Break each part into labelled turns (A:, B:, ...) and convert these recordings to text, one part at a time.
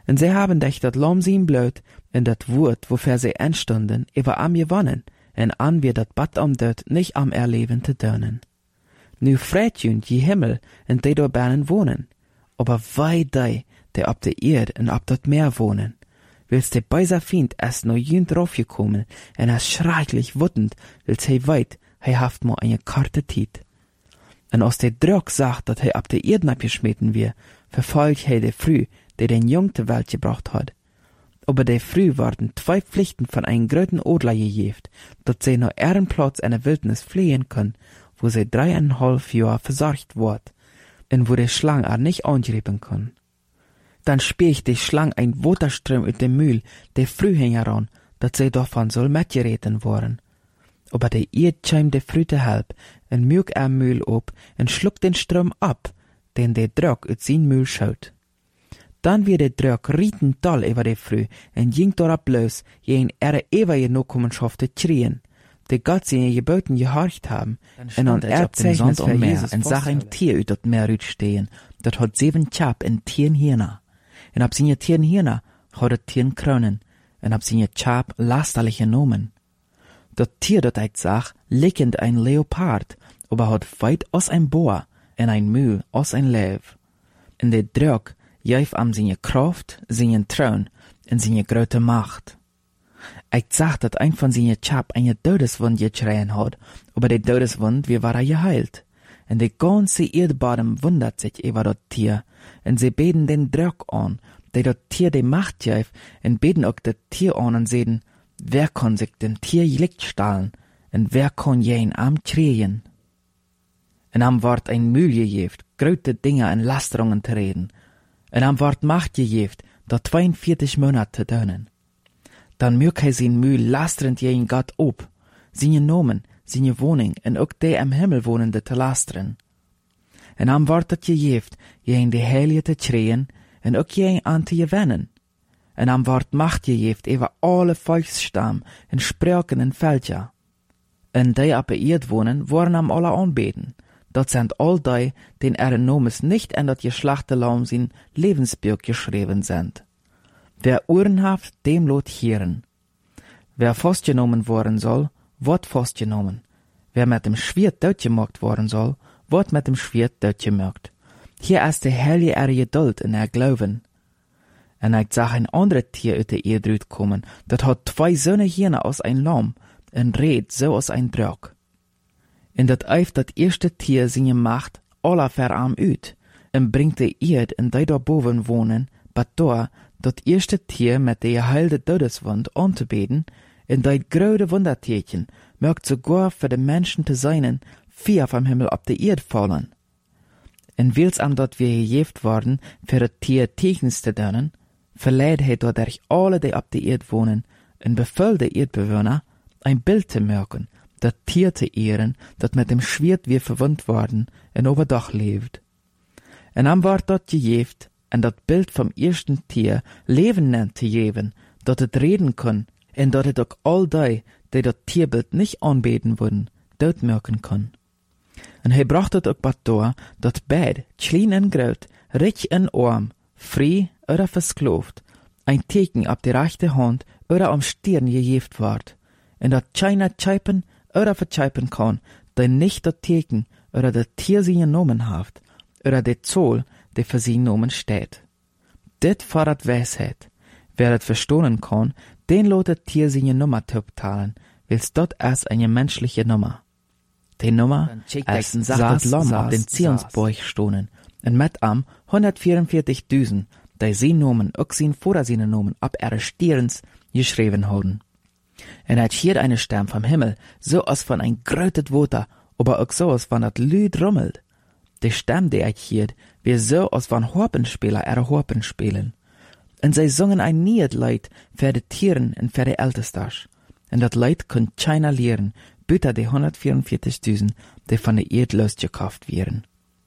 A: Und sie haben dich dat Lamm sehen blöd, in dat Wort, wofür sie entstunden, über am gewonnen, en an wir dat Bad am dort nicht am erleben te dönen. Nu freit jün die Himmel, en die dort bernen wohnen, aber wei die op de Erd en op dat Meer wohnen. Willst de beiser Fiend erst no jün draufgekommen, en er schrecklich wuttend, willst he weit, he haft mo eine karte Tiet. En aus de Druck sagt, dat he op de Erd abgeschmeten wir, verfolgt he de Früh, der den Jung zur Welt gebracht hat. Aber de Früh worden 2 Pflichten von einem gröten Odler gejeft, dat sie noch Ehrenplatz in der Wildnis fliehen können, wo sie 3,5 Jahre versorgt wird, und wo de Schlang er nicht angreifen kann. Dann spielt die Schlang ein Waterström ut dem Mühl, de Früh heran, dat sie davon soll mitgereten worden. Aber de Erd scheimt de Früh te help, en müg er Mühl op, en schluckt den Strom ab, den de Druck ut sin Mühl schaut. Dann wird der Druck rieten toll über de Früh, en ging dorab bloß, je ihre ewige Nachkommenschaft zu schrien, de Gott sie in Geboten gehorcht haben, en an Erzeichnis für Jesus en sag ein Tier ut dat Meer ut stehen, dat hat 7 Chap en 10 Hirner. En ab seine 10 Hirner hat het 10 Kronen, en ab seine Chap lasterliche Nomen. Dat Tier dat eit sag, lickend ein Leopard, aber hat weit aus ein Boar, en ein Mühl aus ein Lev. En de Druck jäif am seine Kraft, seinen Thron en seine grote Macht. Ich sag, dat ein von seine Chap eine Todeswund geschreien hat, aber die Todeswund, wie war er geheilt. En de ganze Erdbodem wundert sich über dat Tier, en sie beten den Druck an, der dat Tier de Macht jäif, en beten auch dat Tier an und sehen, wer kann sich den Tier Licht stahlen, en wer kann jen am kriechen. En am ward ein Mühl gejeft, grote Dinge en Lasterungen te reden, en am ward Macht gejeft, dat 42 Monate te dönen. Dan mög hij zijn Mühl lasterend jen Gott op, seine Nomen, seine Wohnung en ook de am Himmel wonende te lasteren. En am ward dat gejeft, jen de Heilige te schreien, en ook jen aan te gewennen. En am ward Macht gejeft over alle Volksstam en Spraken en Völker. En die op de Erd wohnen, worden am alle aanbeten. Dat sind all die, den Nomes nicht in dat geschlachte Laum sin Lebensbuch geschrieben sind. Wer Ohren haft, dem lot hören. Wer festgenommen worden soll, wird festgenommen. Wer mit dem Schwert doodgemaakt worden soll, wird mit dem Schwert doodgemaakt. Hier ist die heilige Geduld in Glauben. En ich sag ein anderes Tier uit de Erde kommen, dat hat 2 Söhne Hirne aus ein Lamm, en red so aus ein Druck. En dat eif dat erste Tier seine Macht aller verarm uit, en bringt de Erd in die daarboven wohnen, bat door dat erste Tier mit de geheilde Todeswund anzubeten, en die grode Wundertierchen mögt sogar für de Menschen te seinen, 4 vom Himmel op de Erd fallen. En wils am dat wir gejeft worden, für dat Tier Techens te dönen, verleiht hij dadurch alle, die op de Erd wohnen, en bevel de Erdbewohner, ein Bild te merken, dat Tier te ehren, dat mit dem Schwert wir verwundt worden, en overdach leeft. En am ward dat gejeft, en dat Bild vom ersten Tier Leben nennt te geven, dat het reden kann, en dat het ook all die dat Tierbild nicht anbeten würden, doodmerken kann. En hij bracht het ook wat door, dat beid, klein en groot, rich en arm, frei oder verskloft, ein Teken op de rechte Hand oder am Stirn gejeft ward, en dat keiner tscheipen oder vertscheipen kann, der nicht dat Teken oder dat Tier seine Nomen haft, oder de Zoll, der für sie Nomen steht. Dit fordert Weisheit. Wer dat verstohlen kann, den lot dat Tier seine Nummer talen, wils dort erst eine menschliche Nummer. Die Nummer als ein sachtes Lamm auf den Zionsborg stohnen, en met am 144.000, die sie Nomen ook sin vor seine Nomen ab ihre Stirns geschrieben haben. En hat hier eine Stern vom Himmel, so als von ein grötet Water, aber auch so als von dat Lüd rummelt. Die Stimme, die ich hier, wie so als von Harpenspieler ihre Harpen spielen. En sie singen ein Lied Leid für die Tieren und für die Ältesters. En dat Leid kann keiner lehren, büter die 144.000, die von der Erde losgekauft werden.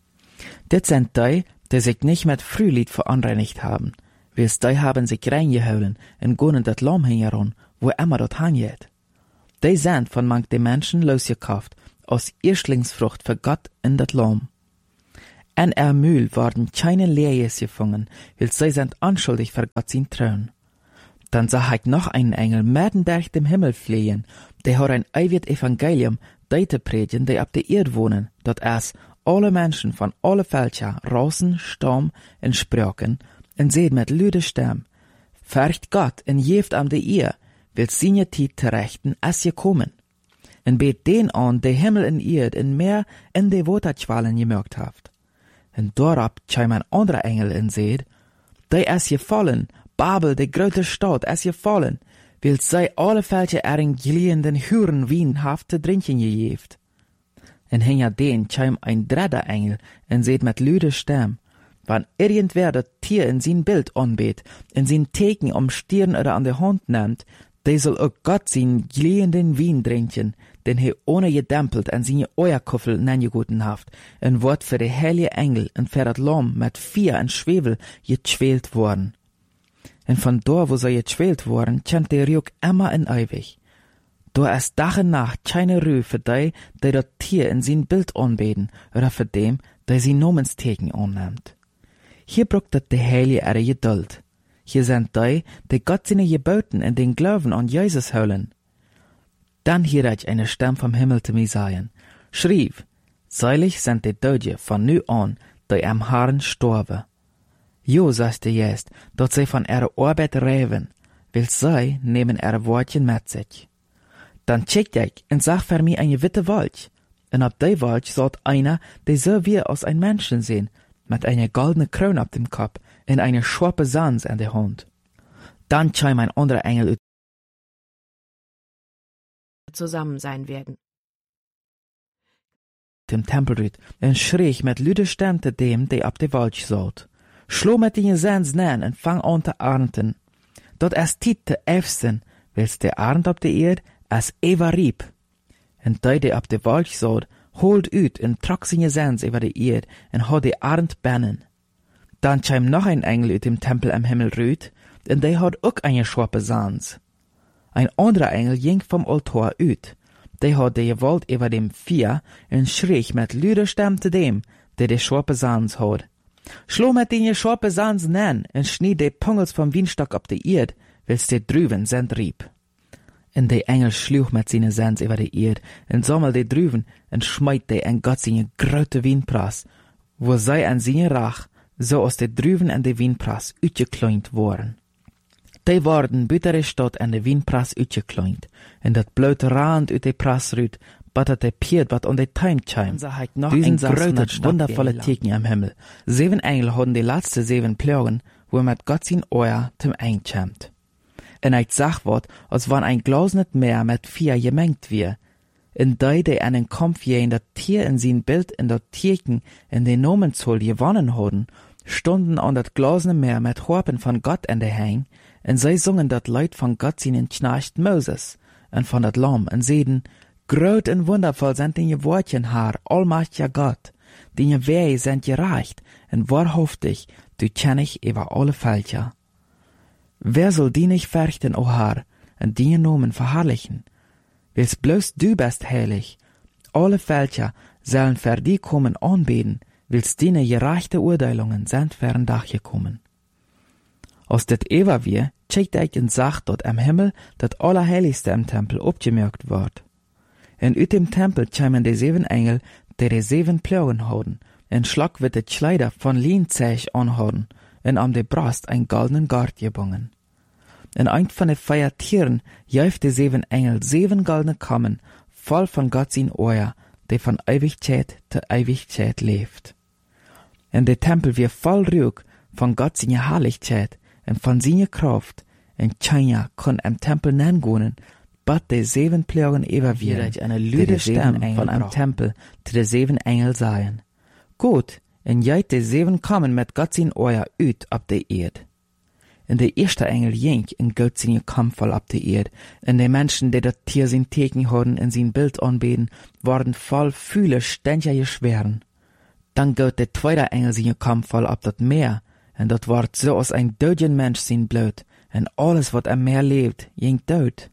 A: Dit sind die sich nicht mit Frühlied verunreinigt haben, wils die haben sich reingeholen und gehen dat Lamm heran, wo immer dort hangt. Die sind von manch den Menschen losgekauft, aus Erstlingsfrucht für Gott in dat Lamm. En Mühl worden keine Leerjes gefangen, weil sie sind anschuldig für Gott sein Thron. Dann sah ich noch einen Engel mitten durch dem Himmel fliehen, der hat ein ewig Evangelium, die te predigen, die ab der Erde wohnen, dat es alle Menschen von alle Völker, Rassen, Stamm und Sprachen, en seht mit lüde Stem, fürcht Gott en jeft am de Eer, will seine Tijd terechten, as je kommen. En bet den an, de Himmel en Erd en Meer en de Waterquallen gemerkt haft. En daarop kwam een andere Engel en zei, die is gefallen, Babel, de grote stad, is gefallen, wil zij alle Völker erin gliehenden Huren wien haft te drinken gegeven. En hinter den kwam een derde Engel en zei met luide Stem, wann irgendwer dat Tier in zijn Bild anbeet, in zijn Teken am Stirn oder an de Hand nimmt, die soll ook Gott zijn gliehenden Wien drinken, den he ohne gedempelt en zijn Eierkuffel nengegoten haft, en wordt für de heilige Engel en für dat Lamm met vier en Schwefel getschwelt worden. En van daar wo zij getschwelt worden, kent de Rück immer en ewig. Daar is dag en nacht keine Ruhe für die dat Tier in zijn Bild anbeten, oder für dem, die zijn Namensteken annimmt. Hier brucht dat de heilige ihre Geduld. Hier sind die Gott seine Geboten in den Glauben an Jesus holen. Dann hielt ich eine Stimme vom Himmel zu mir sagen, schrieb, seilig sind die Dödje von nu an, die am Herrn storben. Jo, sagte Jesus, dat sie von ihrer Arbeit reiben, weil sie nehmen ihre Wortchen mit sich. Dann checkte ich und sah für mich eine witte Wolch, und auf die Wolch saht einer, der so wie aus ein Menschen sehen, mit einer goldenen Krone auf dem Kopf und eine scharfe Sands in der Hand. Dann kam ein anderer Engel
B: zusammen sein werden.
A: Dem Tempel rüt und schrie mit lüder Stimme zu dem, der auf der Wolch saht. Schlo mit den Sands nen und fang an zu ernten. Dort es Tiet zu äfsten, willst der Arnd auf der Erde als Eva rieb. Und der auf der Wolch saht, holt ut und trok seine Sands über die Erde und hat die Arnd bennen. Dann kam noch ein Engel ut dem Tempel am Himmel rüt, und der hat auch eine scharfe Sands. Ein anderer Engel ging vom Altar ut, der hat die Gewalt über dem Vier und schrie mit lüder Stimme zu dem, der die scharfe Sands hat. Schlo mit den scharfe Sands nen und schnied die Pungels vom Weinstock auf die Erde, willst die drüben sind rieb. Und der Engel schlug mit seinen Sands über die Erde und sammelt die drüben und schmeit die in Gott seine grote Weinpress, wo sei an seine Rach, so aus der drüben an der Weinpress utgekleint worden. Die worden bittere Stadt an der Weinpress utgekleint, und dat Blut rand ut der Press rüt, bat der Piet wat an der Time kam. Düsen grötet wundervolle Teken am Himmel. 7 Engel hadden die letzte 7 Plagen, wo mit Gott sein Ohr zum einkämmt. Und ich sag wat, als wann ein Glas nicht mehr mit 4 gemengt wir. In die an den Kampf gehen dat Tier in sein Bild in dat Teken in den Nomenzoll gewonnen hadden, stunden an dat Glas nicht mehr mit Harpen von Gott in der Hang, und sie sungen dat Leid von Gott seinen Knecht Moses, und von dat Lamm, und seiden, groot und wundervoll sind die Wortchen Herr, allmächtiger Gott, die Wege sind gerecht, und wahrhaftig, du kenn ich über alle Völker. Wer soll die nicht fürchten, o Herr, und die Nomen verherrlichen? Weil's bloß du bist heilig. Alle Völker sollen für die kommen anbeten, weil's deine gerechte Urteilungen sind fern Dach gekommen. Aus det Eva wir, checkt ich und sagt dort am Himmel, dat Allerheiligste im Tempel abgemerkt wird. Und ut dem Tempel kämen die 7 Engel, die 7 Plagen hadden, und schlag wird die Kleider von Lienzeug anhaden, und am de Brust ein goldenen Gart gebungen. Und ein von den 4 Tieren jäuft die 7 Engel 7 goldene Kammen, voll von Gott sein Ohr, der von Ewigkeit zu Ewigkeit lebt. Und der Tempel wird voll Ruhe von Gott seine Herrlichkeit und von seiner Kraft, und keiner kann am Tempel nennen, but die 7 Plagen überwiegen, eine lüde Stimme von einem Tempel zu den 7 Engel seien. Gut, und jeit die 7 kommen mit Gott sein Ohr ut ab der Erde. Und der erste Engel ging in Gott seine Kampf voll ab der Erde, und die Menschen, die das Tier sein Teken hadden in sein Bild anbeten, worden voll viele ständige Geschweren. Dann geht der zweite Engel seine Kampf voll ab das Meer, und das ward so als ein döden Mensch sein Blut, und alles, was am Meer lebt, ging tot.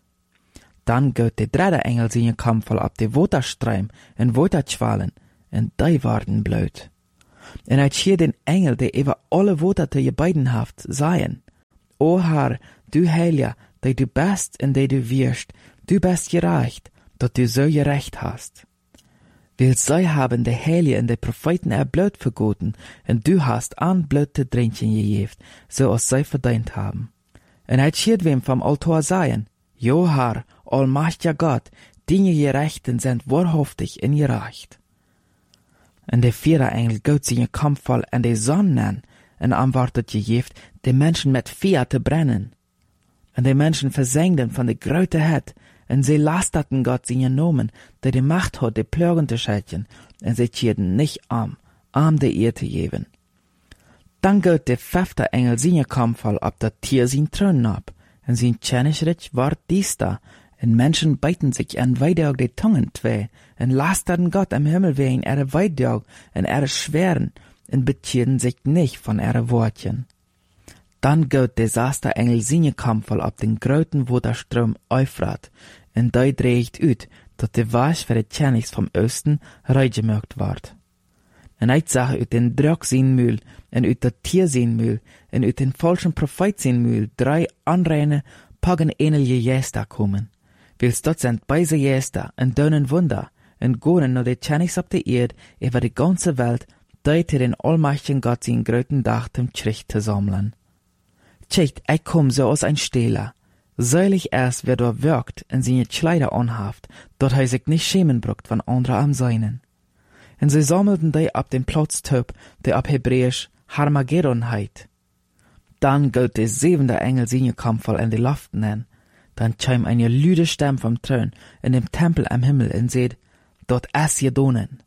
A: Dann geht der dritte Engel seine Kampf voll ab der Waterstreim und Waterschwallen, und die waren blöd. En uit hier den engel, die over alle woorden te je beiden haft, zeien, O Herr, du Heilige, die du bist en die du wirst, du bist gerecht, dat du so gerecht hast. Weil zij haben de Heilige en de Propheten Blut vergoten, en du hast an Blut te drinken gegeven, so als zij verdient haben. En hij schiert wem vom Altar zeien, Jo Herr, allmächtiger Gott, deine Gerechten sind wahrhaftig en gerecht. En de vierde engel gaat zijn kampfval en de zon aan, en antwoordet gegeven, de mensen met vuur te brennen. En de mensen verzengden van de grote het, en ze lasterten Gott zijn Namen, der die Macht hat, de Plagen te schelten, en ze tierden nicht arm de eer te geven. Dan gaat de vijfde engel zijn kampfval op dat Tier zijn troon ab, en zijn Tschennischrich wordt diester, en mensen bijten zich en weidog de tongen twee, en lasterden Gott am Himmel wegen weidog en schweren, en betierden sich nicht von Wortchen. Dan gaat de zesde engel zijn kampfval op den groten Waterstroom Euphrat, en die dreigt uit, dat de Wasch voor de Tschennigs vom Osten reingemaakt wordt. En hij zag uit den Drog zijn Mühl, en uit dat Tier zijn Mühl, en uit den falschen Prophet zijn Mühl, 3 anreine, pagan-ähnliche Geister kommen. Wils dat zijn beide Geister, en doen Wunder, en gonen naar de Tschennigs op de Erde, über die ganze Welt, die te den allmächtigen Gott zijn groten Dag zum Gericht te sammeln. Tjecht, ich komm so aus ein Stehler. Seilig erst, wer dort wirkt en seine Kleider anhaft, dort hij sich nicht schämen bruckt van andere am Seinen. En sie sammelten die ab dem Platz töp, der ab Hebräisch Harmageddon heit. Dann geht der 7. Engel seine Kampfval in die Luft nennen. Dann scheim eine lüde Stimme vom Thron in dem Tempel am Himmel und seht, dort ist gedonen.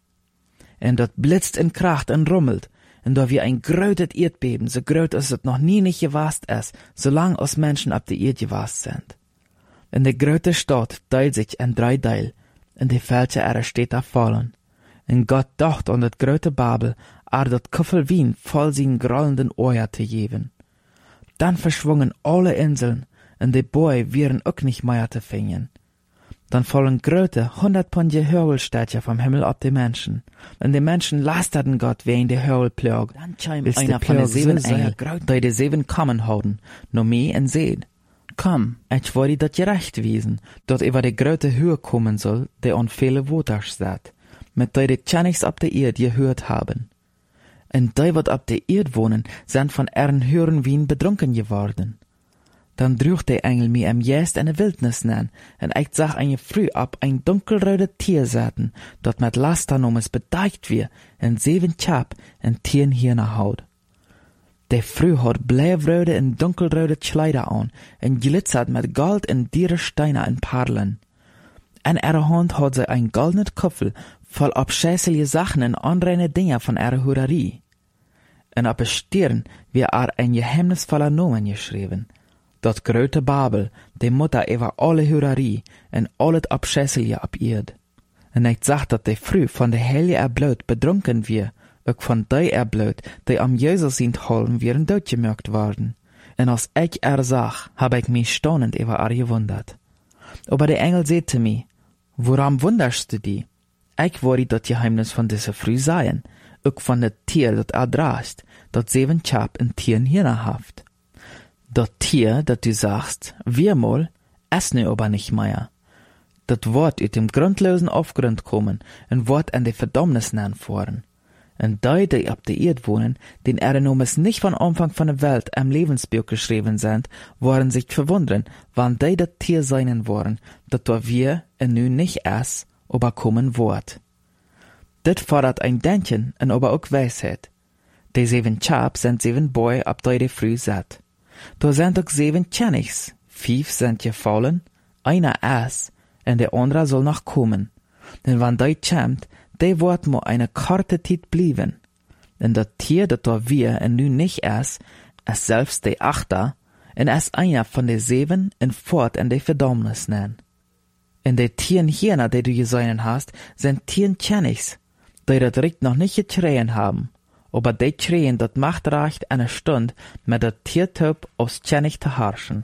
A: En dort blitzt en kracht en rummelt, en da wie ein grötet Erdbeben, so gröt als es noch nie nicht gewast ist, solang als Menschen ab der Erde gewast sind. En de gröte Stadt teilt sich in 3 Teil, en die Fälsche steht da fallen. En Gott dacht an dat gröte Babel, dat Kuffel Wien voll sin grollenden Ohr te geben. Dann verschwungen alle Inseln, en de Boy wären auch nicht mehr te finden. Dann fallen gröte 100 Pfund Hörwelstädtchen vom Himmel ab die Menschen. Und die Menschen lasterten Gott wegen der Hörwelplög. Dann scheint einer von den 7 Engel, die die 7 Kammen houden, no mir en seht. Komm, ich wollte dat gerecht wiesen, dort über die gröte Höhe kommen soll, die an viele Waters steht, mit die die Tschennigs ab der Erde gehört haben. Und die, wat ab der Erde wohnen, sind von ihren Hören Wien betrunken geworden. Dann droeg der Engel mir am Jäst eine Wildnis nen, en ich sah eine Früh ab ein dunkelröde Tier zaten, dat mit Lasternomes bedeikt wir, en 7 Chap en 10 Hirne Haut. Der Früh hat blävröde en dunkelröde Kleider an, en glitzert mit Gold en diere Steine en Perlen. In ihrer Hand hat sie ein goldenes Köpfel voll abscheuliche Sachen en anreine Dinge von ihrer Hurerie. En auf der Stirn wie ein geheimnisvoller Nomen geschrieben. Dat grote Babel, die Mutter über alle Hurerie en al het abscheuliche ab Erd. En ich sag, dat de Früh von der Heilige Blut bedrunken wir, auch von die Blut, die am Jesus sind holen, wären doodgemerkt worden. En als ich sag, hab ich mich staunend über gewundert. Aber der Engel sagte mir, woran wunderst du die? Ich wollte das Geheimnis von dieser Früh sein, auch von der Tier, dat drast, dat 7 Chap en 10 Hirne haft. Dat Tier, dat du sagst, wir mal, es nu aber nicht mehr. Dat Wort uit dem grundlosen Aufgrund kommen, en Wort an die Verdammnis fahren. En die ab der Erde wohnen, den Nomes nicht von Anfang von der Welt am Lebensbuch geschrieben sind, waren sich verwundern, wann die dat Tier seinen waren, dat da wir en nu nicht es, aber kommen Wort. Dit fordert ein Denken en aber auch Weisheit. Die 7 Chap sind 7 Boy ab die Früh satt. Da sind auch 7 Tschennigs, 5 sind gefallen, einer ist, und der andere soll noch kommen. Denn wenn die kommt, die wird mo eine kurze Zeit blieben. Denn das Tier, das da wir und nu nicht ist selbst der 8. und ist einer von den 7 und fort in die Verdammnis nennen. Und die 10 Hirne, die du gesehen hast, sind 10 Tschennigs, die das Recht noch nicht geschrien haben. Aber die schreien, dat macht reicht eine Stunde, mit der Tiertyp aus Tschennig zu herrschen.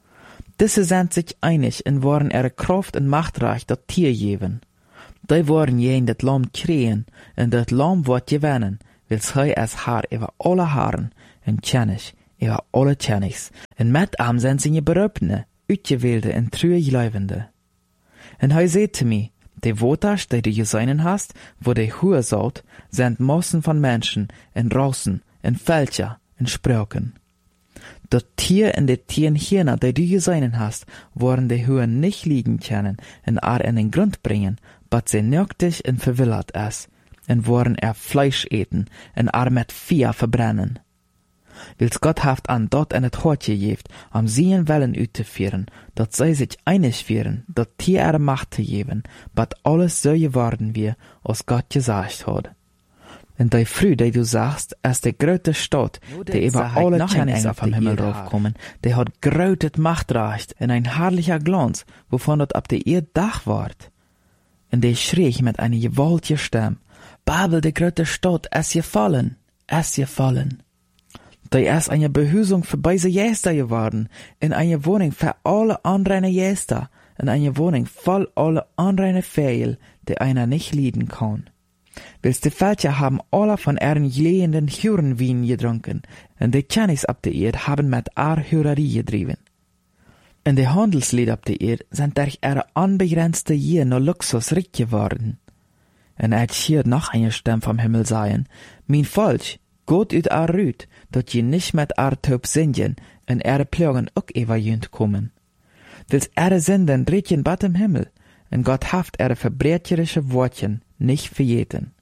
A: Diese sind sich einig und wollen ihre Kraft und Macht reich dat Tier geben. Die wollen jen dat Lamm kriegen, und dat Lamm wird gewinnen, wils hij es haar über alle haren, en König über alle Königs, en met am zijn zijn berupne, uitgewählte en true leuvende. En hij zei te mij, de woters die du gesehen hast, wo de Hure saut, sind Massen von Menschen, en Rossen, en Völker, en Spröken. Dat Tier en de Tieren hierna, die du gesehen hast, worden de Hure nicht liegen können, en in den Grund bringen, but sie nöchtig en verwillert es, en worden Fleisch eten, en met Vier verbrennen. Wils Gott haft an dort en het Hort gegeeft, am sien Wellen uitzuführen, dat zij sich einig vieren, dat Tier Macht te geven, but alles so geworden wie, als Gott gesagt hat. En die Früh, die du sagst, ist die grote Stadt, die über alle Königs vom Himmel draufkommen, die hat grotet Machtrecht en ein herrlicher Glanz, wovon dat ab der Erde Dach ward. En die schrie mit einer gewaltigen Stimme, Babel, die grote Stadt, ist gefallen, ist gefallen. Die ist eine Behüsung für beide Jäster geworden, in eine Wohnung für alle unreine Jäster, in eine Wohnung voll alle unreine Fehl, die einer nicht leiden kann. Wils die Völker haben alle von ihren glehenden Hurenwein getrunken, und die Königs ab der Erde haben mit Hurerie getrieben. Und die Handelslieder ab der Erde sind durch ihre unbegrenzte Gier nur Luxus reich geworden. Und hier noch eine Stimme vom Himmel sagen, mein Volk, Gott ut Rüt, dat je nicht mit Taub singen, und Plagen auch überjünd kommen. Wils Sünden richten bat im Himmel, und Gott haft verbrecherische Wortchen nicht verjeten.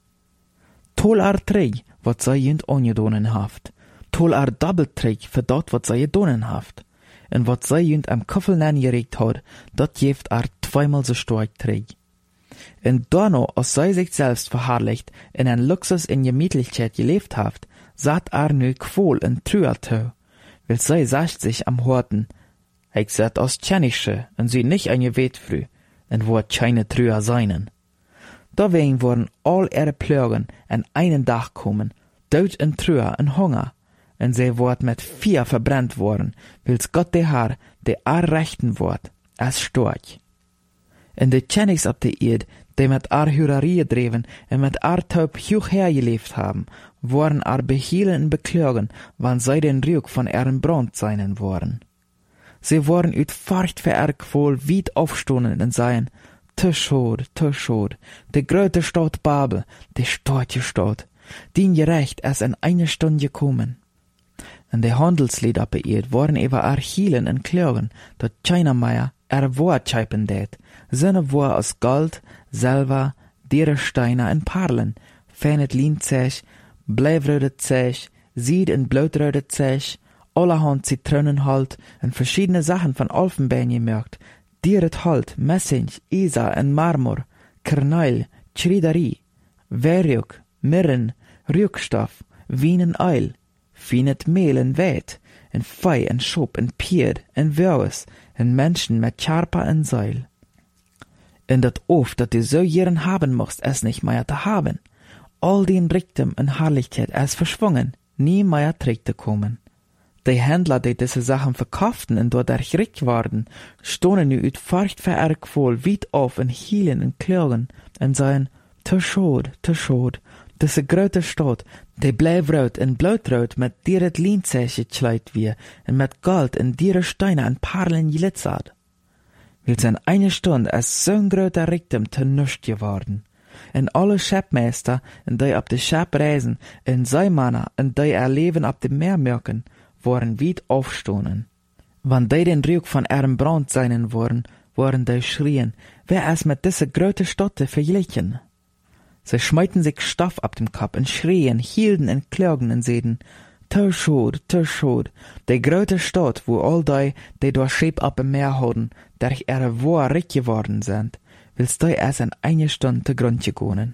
A: Tol Träg, wat sei jünd ongedonen haft. Tol Doppelträg für dort, wat sei gedonen haft. Und wat sei jünd am Koffel geregt hat, dat jeft zweimal so stark träg. Und dorno, als sei sich selbst verharrlicht, in ein Luxus in Gemütlichkeit gelebt haft, satt nu quol in Trüertau, weil sei sagt sich am Horten, ich sat aus Tschenische, und sie nicht ein Gebet früh, und wo keine Trüer seinen. Dawein wurden all ihre Plögen an einen Dach kommen, Tod und Trüer und Hunger, und sie wurden mit Vier verbrennt worden, wils Gott der Herr, der rechten wort, als Storch. Und die Königs ab der Erde, die mit Hurerie dreven und mit Taub hoch hergelebt haben, wurden behielen und beklagen, wann sie den Rück von ihren Brand seinen worden. Sie wurden ut Furcht für wohl weit aufstonden und seien, te schod, die grote Stadt Babel, die storche Stadt, die gerecht erst in eine Stunde gekommen. Und die Handelslieder beirrt wurden über Hielen und klagen, dat keiner mehr Wort scheipen det, seine Wort aus Gold, Silber, Dierensteine und Perlen, fenet Linzech, bleifröde Zech, Sied und blutröde Zech, allerhand Zitronenhalt und verschiedene Sachen von Elfenbein gemerkt, Dieret Halt, Messing, Isa und Marmor, Karneil, Schriederie, Werjuk, Mirren, Rückstoff, Wien und Eil, Finet Mehl und Wet, und Fei und Schop und Pied und Wörwes, und Menschen mit Charpa und Seil. Und dat oft, dat du so jeren haben musst, es nicht mehr zu haben. All den Reichtum und Herrlichkeit es verschwungen, nie mehr zu kommen. Die Händler, die diese Sachen verkauften und dadurch reich waren, stohnen nu ut Furcht für wohl weit auf und hielen und klagen und sagen, te schod, diese grote Stadt, die bleifrot und blutrot mit dieret Linzech gekleid wie und mit Gold und diere Steine und Perlen glitzert. Wils in eine Stunde es so'n groter Reichtum te nüscht geworden. Und alle Schäppmeister, und die ab de Schäpp reisen, und Seemanner, und die Leben ab dem Meer merken, waren weit aufstohnen. Wann die den Rück von ihrem Brand seinen waren die schrien, wer es mit dieser grote Stadt verglichen. Sie schmeiten sich Stoff ab dem Kopf und schrien, hielten und klagen und seden, te schod, die grote Stadt, wo all die durch Schäpp ab dem Meer haben, durch ihre Wohr reich geworden sind, willst du erst in eine Stunde zu Grund gegangen.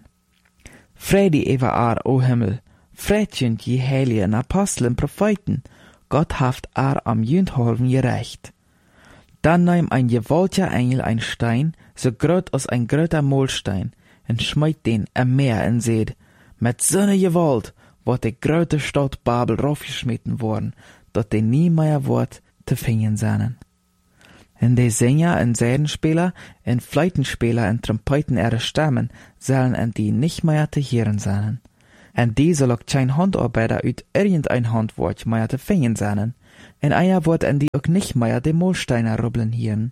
A: Fredi über o Himmel, Fredchen die Heiligen Apostel und Propheten, Gott haft am Jündholven gerecht. Dann nahm ein gewaltiger Engel ein Stein, so groß als ein großer Mohlstein, und schmeit den am Meer und seht, mit so einer Gewalt wird die große Stadt Babel raufgeschmitten worden, dat die nie mehr wird zu finden seien. Und die Sänger und Sädenspieler und Fleitenspieler und Trompeten ihre Stimmen sollen an die nicht mehr zu hören sein. En die soll ook geen handarbeider uit irgendein handwerk meer te vinden zijn. En einer wordt en die ook nicht meer de Molsteiner rubbeln hieren.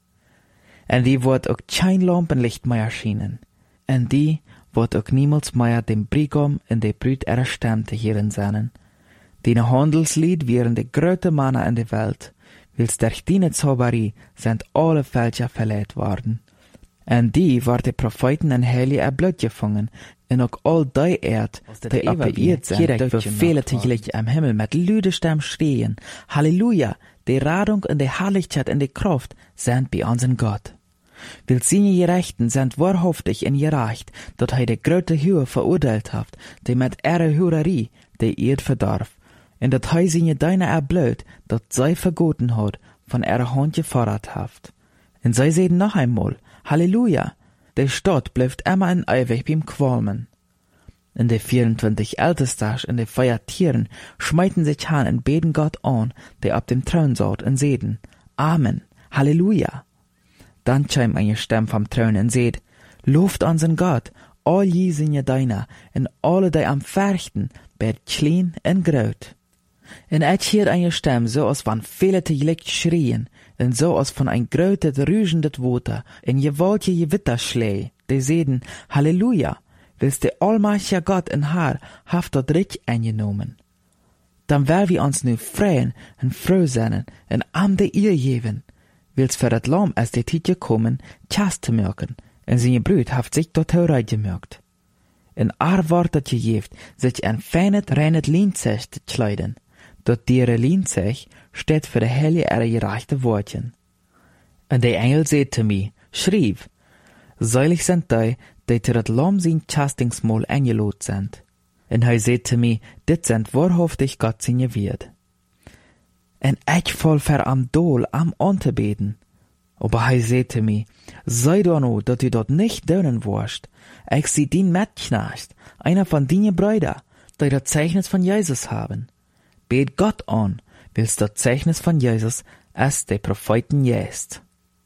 A: En die wordt ook geen lampenlicht meer schijnen. En die wordt ook niemals meer dem Brigam en de Brüd ihrer Stem te hieren zijn. Die handelslied wären de grote mannen in de Welt, wils durch die Zauberie sind alle Völker verleiht worden. En die wordt de profeten en heilige erblut gevangen, en ook al die Erd, die op de Erd zijn, direct bevelen tegelijk am Himmel met luide Stem schreien, Halleluja, de Radung en de Herrlichkeit en de Kraft sind bei unseren Gott. Will seine Gerechten sind wahrhaftig en gerecht, dat hij de grote Höhe verurteilt heeft, die met ihre Hurerie de Erd verdarf, en dat hij seine Deine erblut, dat zij vergoten hat, von ihrer Hand gefordert heeft. En zij zeiden noch einmal, Halleluja, de Stadt blijft immer en ewig beim Qualmen. En de 24 Ältesters en de 4 Tieren schmeiten sich an en beten Gott an, der op dem Thron saut, en zeiden, Amen, Halleluja. Dann scheim eine Stimme vom Thron en seht, Loft unseren Gott, all je seine Deiner, en alle die am Verchten, bed klein en groot. En et hiert eine Stimme, so als van viele tegelijk schreien, en so als von ein grötet, rügendet Water, en gewaltige Gewitterschlee, die seden, Halleluja, wils der allmächtige Gott in Haar haft dort Recht eingenommen. Dann will wir uns nu freuen en froh sein, en am de ihr geben, wils für dat Lamm als die Tid gekommen, Tjas zu merken, en seine Brüd haft sich dort hereingemerkt. En wordt dat gegeeft, sich ein feines, reines Lienzech zu kleiden, dort diere Lienzech steht für de heilige ihre gerechte Wortchen. En de Engel sagte mir, schrieb, seilig sind die zu dat Lamm sein Chastingsmahl eingelot sind. En hij sagte mir, dit sind wahrhaftig Gott seine Wirt. En ich voll ver am Dol am Antebeten. Aber hij sagte mir, sei doch no, dat du dort nicht dönen wirst. Ich sie din Metknecht, einer von dine Brüder, die das Zeichnis von Jesus haben. Bet Gott an, wils das Zeichnis von Jesus als de Propheten jest.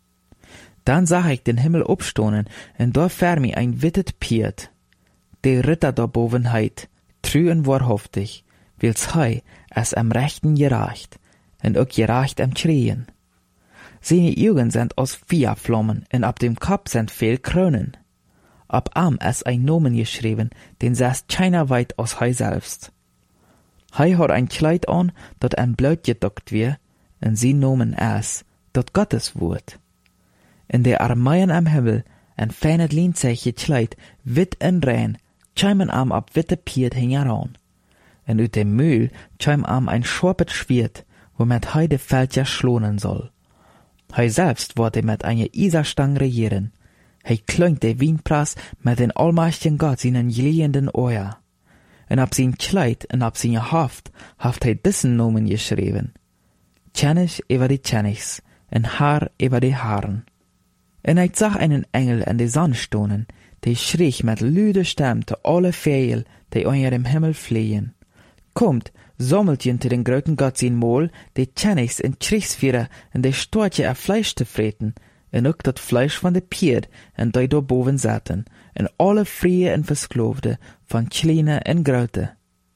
A: Dann sah ich den Himmel abstonen, und da fer mi ein wittet Piet. De Ritter da boven heit, trü en wahrhaftig, wils hei es am Rechten gerecht, und ook gerecht am Schrien. Seine Augen sind aus Feuerflammen, und ab dem Kopf sind viel Kronen. Ab am es ein Nomen geschrieben, den saß keiner weit aus hei selbst. Hei hat ein Kleid an, dat ein Blut gedockt wir, und sie Nomen es, dat Gottes Wort. In der Armeien am Himmel, ein feines Lienzech gekleid, wit en rein, scheimen am ab witte Piet hingeran. Und ut dem Mühl scheim am ein scharpet Schwert, womit hei de Völker schlonen soll. Hei selbst wollte mit einer Iserstang regieren. Hei klöngt de Wienprass mit den allmächtigen Gott seinen glühenden Ohr. Und ab sein Kleid und ab seine Haft hei diesen Nomen geschrieben. Tschenich über die Tschenichs, en Haar über die Haaren. Und ich sah einen Engel an die Sonne stonen, die schrie mit lüde Stimme zu alle Vögel, die unter dem Himmel fliehen. Kommt, sammelt jent den groten Gott sein Mahl, die Tschenichs en Kriegsführer en die Storche er Fleisch zu freten, en ook dat Fleisch von de Pier en die da boven zaten, en alle Frie en Verskloofde, von Kleine en Grote.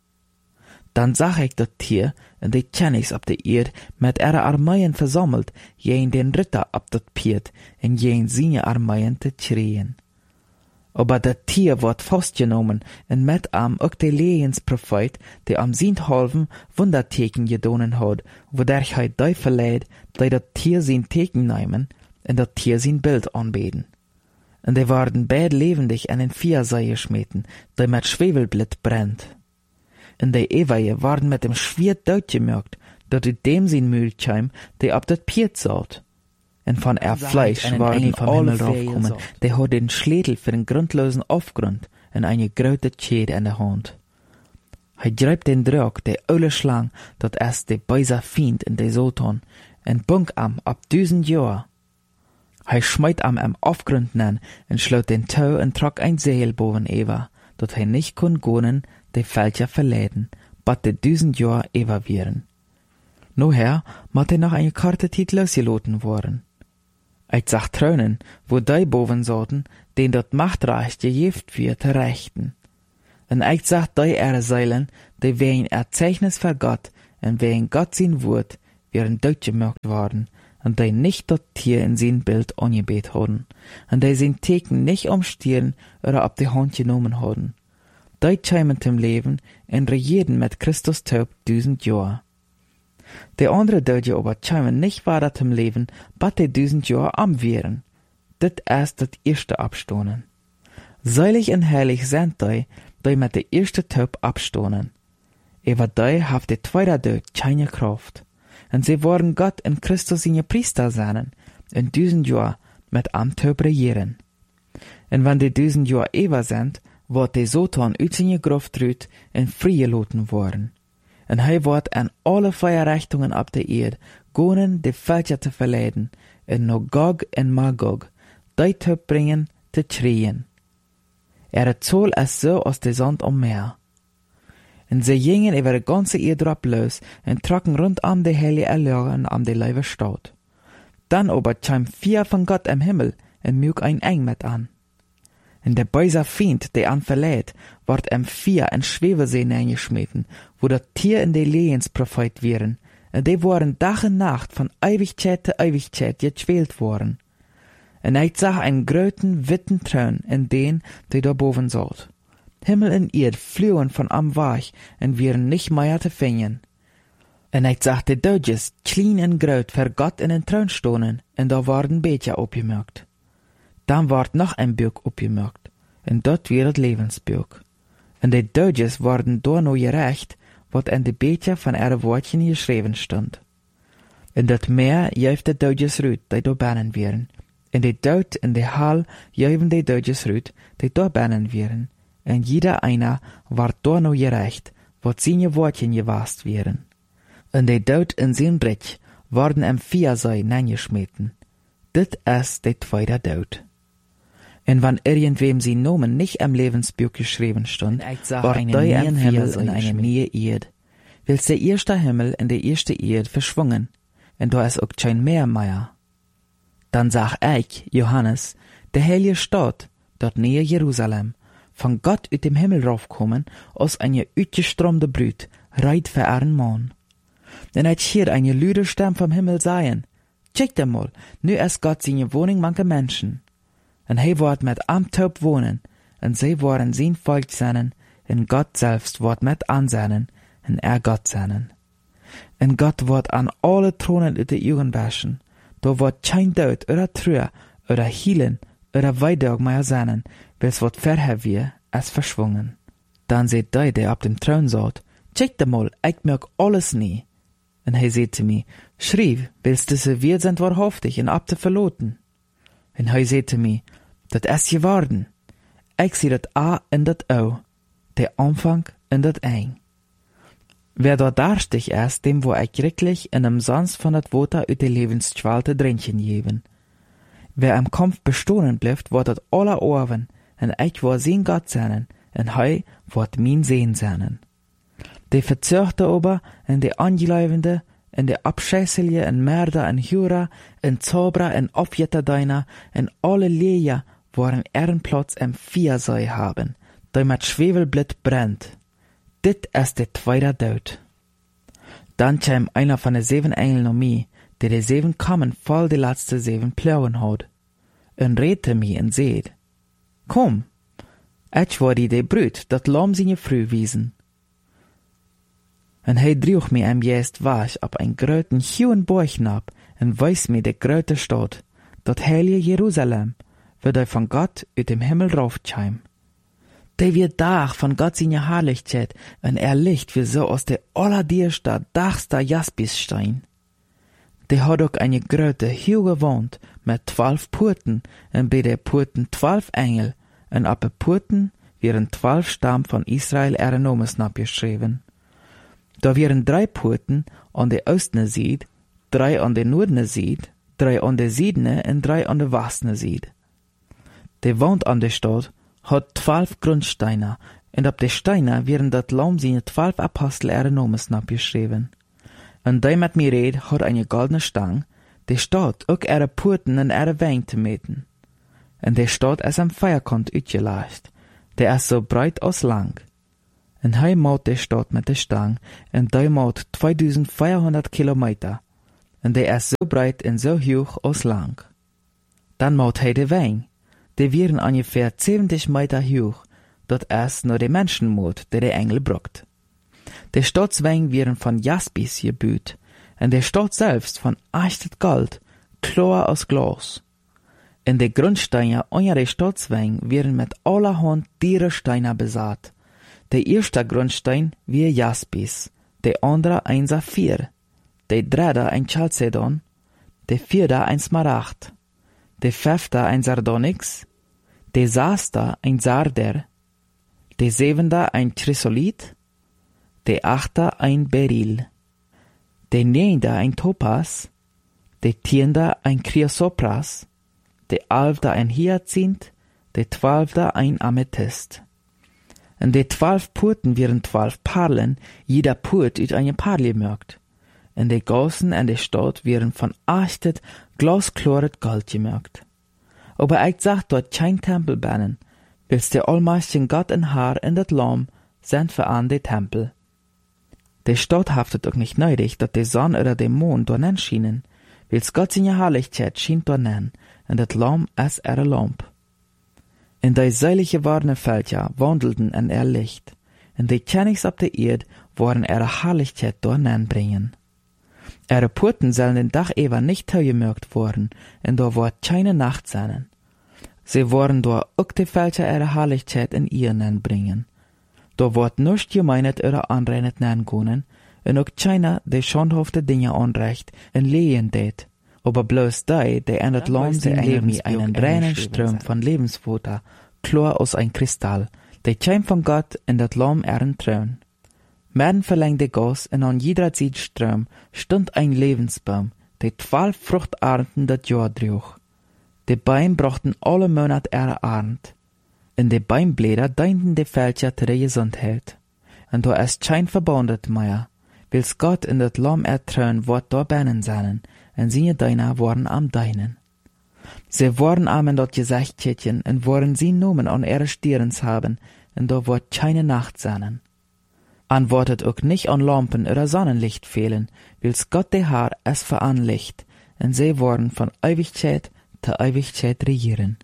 A: Dann sah ich dat Tier en die Tschenichs op de Erd mit ihre Armeien versammelt, jen den Ritter op dat Pier en jen seine Armeien te schreien. Aber dat Tier wordt vastgenommen en met am ook de Lehensprofet, die am Sinthalven Wunderteken gedonen had, wodurch hij die verleiht, die dat Tier zijn Teken nemen en dat Tier zijn Bild aanbeten. En die waren beid levendig en in Viersei geschmeten, die met Schwefelblit brennt. En die Eweie waren met dem Schwert doodgemerkt, dat uit dem zijn Mühlcheim, die op dat Pier zat. En van Fleisch waren alle draufgekommen, die had den Schädel für den grundlosen Aufgrund en eine grote Schäde in der Hand. Hij greift den Drog, de oude Schlang, dat es de böse Fiend in de Satan, en bunk am ab 1000 Jahr. Hij schmeit am Aufgrund nen, en schloot den Tau en trok ein Seil boven Eva, dat hij nicht kon gonen, de Völker verleiden, bat de 1000 Jahr Eva vieren. Noher mat hij noch eine korte Tid losgeloten worden. Ich sag Trönen, wo die boven sollten, den dort Machtreich gejeft wird, rechten. En ik zag die Zeilen, die wegen Erzeichnis für Gott en wegen Gott sein Wort, wären durchgemacht worden, en die nicht dat Tier in sein Bild angebet hadden, en die sein Teken nicht umstieren oder op die Hand genommen hadden. Die kämen zum Leben en regieren mit Christus taub 1000 Jahre. Die andere Deutsche aber kämen nicht weiter zum Leben, bat die 1000 Jahre am wären. Dit ist das erste Abstonen. Seilig en heilig sind die mit der erste Taub abstonen. Aber die haft die zweite Tod keine Kraft. Und sie wollen Gott in Christus seine Priester sein, in 1000 Jahr mit am Taub regieren. Und wenn die 1000 Jahr über sind, wird die Satan uit seine Gruft rüt en freigelaten worden. Und hij wordt an alle Feierrichtungen ab der Erde gonen die Völker zu verleiden, en no Gog en Magog, die te bringen, te schreien. Zoll es so als de Sand am Meer. Und sie gingen über die ganze Erde drauf los und trocken rundum die heilige Erlören an die Leibe Stadt. Dann aber kam 4 von Gott im Himmel und mög ein Eng mit an. Und der böse Feind, der an verlädt, ward 4 in Schwebesee eingeschmeten, wo das Tier in die Lehens prophet wären, und die waren Tag und Nacht von Ewigkeit zu Ewigkeit gequält worden. Und ich sah einen gröten, witten Thron in den, der da boven saß. Himmel und Erd flohen von am Weich und wären nicht mehr zu finden. Und ich sah die Dödges, klein und groot, für Gott in den Thron stonen, und da waren Becher aufgemerkt. Dann ward noch ein Buch aufgemerkt, und dort war das Lebensbuch. Und die Dödges waren da noch gerecht, wat in die Becher von ihre Wortchen geschrieben stand. In dat Meer juift die Dödges rüt, die da bannen wären. In die Dood in die Hall juiven die Dödges rüt, die da bannen wären. Und jeder einer ward da noch gerecht, wat seine Wortchen gewast wären. Und die Dood in sein Reich worden 4 sei neingeschmeten. Dit ist die zweite Dood. Und wenn irgendwem sein Nomen nicht im Lebensbuch geschrieben stand, war ein neuen Himmel in eine neue Erde. Wils der erste Himmel in der erste Erde verschwungen, und da ist auch kein mehr. Dann sag ich, Johannes, der heilige Stadt, dort nähe Jerusalem, von Gott uit dem Himmel raufkommen, aus eine uitgestromde Brut, reit für ihren Mann. Und ich hier eine lüde Stimme vom Himmel sagen, check dir mal, nu ist Gott seine Wohnung manche Menschen. Und hij wordt met am Taub wohnen, und sie worden sein Volk sein, und Gott selbst wordt mit anseinen, und Gott sein. Und Gott wordt an alle Thronen uit de Augen waschen, da wordt kein Tod oder Trauer oder Hielen oder Weidog mehr sein, wils wat verher wir als verschwungen. Dann seht der auf dem Thron saß, check dir mal, ich merk alles nie. Und hij seht zu mir, schrieb, willst du se wir sind wahrhaftig und ab zu verloten. Und hij zei te mij, dat is geworden. Ik zie dat A en dat O, der Anfang en dat Eng. Wer dort darstig ist, dem wo ich wirklich in dem Sons von dat Water uit de Lebensschwalte drinchen geben. Wer am Kampf bestohlen bleibt, wird dat aller Ohren, en ich war sein Gott sein, en hij wird mein Sehen sein. Die Verzörte aber, en die Angeläufende, en de abscheißelje en Mörder en Hura en Zauberer en Aufjetterdeiner en alle Leja waren Ehrenplatz im Viersei haben, die mit Schwefelblit brennt. Dit ist der zweite Tod. Dann kam einer von den 7 Engeln um mich, der die 7 Kammern voll die letzte 7 Plauen hat, und redte mich und seht, komm, ich war die Brut, dat Lamm seine Früh wiesen. Und hij droeg mir juist weg op een groten hohen Borgnab en wees mir de grote Stadt, dat heilige Jerusalem, waar hij van Gott uit dem Himmel raufkam. Die wird Dach von Gott seine Herrlichkeit und Licht wie so aus der allerdierster, dachster Jaspisstein. Die hat auch eine große, hohe Wand mit 12 Porten und bei der Porten 12 Engel und ab den Porten wären 12 Stamm von Israel ihre Nomen abgeschrieben. Da wären 3 Porten an der östlichen Seite, 3 an der nordischen Seite, 3 an der südlichen und 3 an der westlichen Seite. Die Wand an der Stadt hat 12 Grundsteine, und ab der Steine wären dat Lamm seine 12 Apostel ihre Nomen abgeschrieben. Und die mit mir red, hat eine goldene Stang, die steht auch ihre Porten und ihre Wein zu meten. Und der steht als am Feierkant uitgelegt, der ist so breit als lang. En hij maut de Stadt mit de Stang, en die maut 2400 Kilometer. En die is so breit en so hoch als lang. Dan maut hij de Wein. Die wären ungefähr 70 Meter hoch, dat is nur de Menschenmut, die de Engel bruckt. De Stadtswein wären von Jaspis gebüht, en de Stadt selbst von echtet Gold, klar als Glas. En de Grundsteine unter de Stadtswein wären mit allerhand Dierensteine besaat. De erste Grundstein wie Jaspis, de andere ein Saphir, de dritte ein Chalcedon, de vierte ein Smaragd, de fünfte ein Sardonyx, de zesde ein Sarder, de zevende ein Chrysolit, de achte ein Beryl, de negende ein Topaz, de tiende ein Chrysopras, de elfde ein Hyazinth, de twaalfde ein Amethyst. En de 12 poorten wären 12 Perlen, jeder Poort uit eine Perle gemaakt. En de Gassen en de Stadt wären von echtet, glasklaret Gold gemaakt. Aber ich sag dort kein Tempel bannen, wils der allmächtigen Gott en Herr in dat Lamm sind für an de Tempel. De Stadt haftet auch nicht nötig, dat de Sonne oder de Mond dort schienen, wils Gott seine Herrlichkeit schient dort en dat Lamm is ihre Lamp. In die seilige warne Völker wandelten in ihr Licht, en die Königs op de Erd waren ihre Herrlichkeit dorthin bringen. Ihre Porten sollen den Dach ever nicht zugemerkt worden, en da wird keine Nacht sein. Sie waren da auch die Völker ihre Herrlichkeit in ihren bringen. Da wird nicht gemeinet ihre anreinet nennen, en auch keiner die schandhafte Dinge anrecht en lehen det. Aber bloß die in das Land sein Leben einen reinen Strom von Lebensfutter, klar aus ein Kristall, die käm von Gott in das Lamm ihren Thron. Mitten verlängte Gas und an jeder Zeitstrom stund ein Lebensbaum, der 12 Fruchternten das Jahr trug. Die Bäume brachten alle Monate ihre Ernt. In die Bäumblätter dienten die Völker zu der Gesundheit. Und da ist kein Verbundet mehr, wils Gott in das Lamm ertrön wird da beinen seinen, en seine Deiner waren am Deinen. Sie waren am in dat Gesichtchen, en waren sie Nomen an ihre Stirns haben, en da wird keine Nacht sein. An wortet auch nicht an Lampen oder Sonnenlicht fehlen, wils Gott der Herr es veranlicht, en sie worden von Ewigkeit zu Ewigkeit regieren.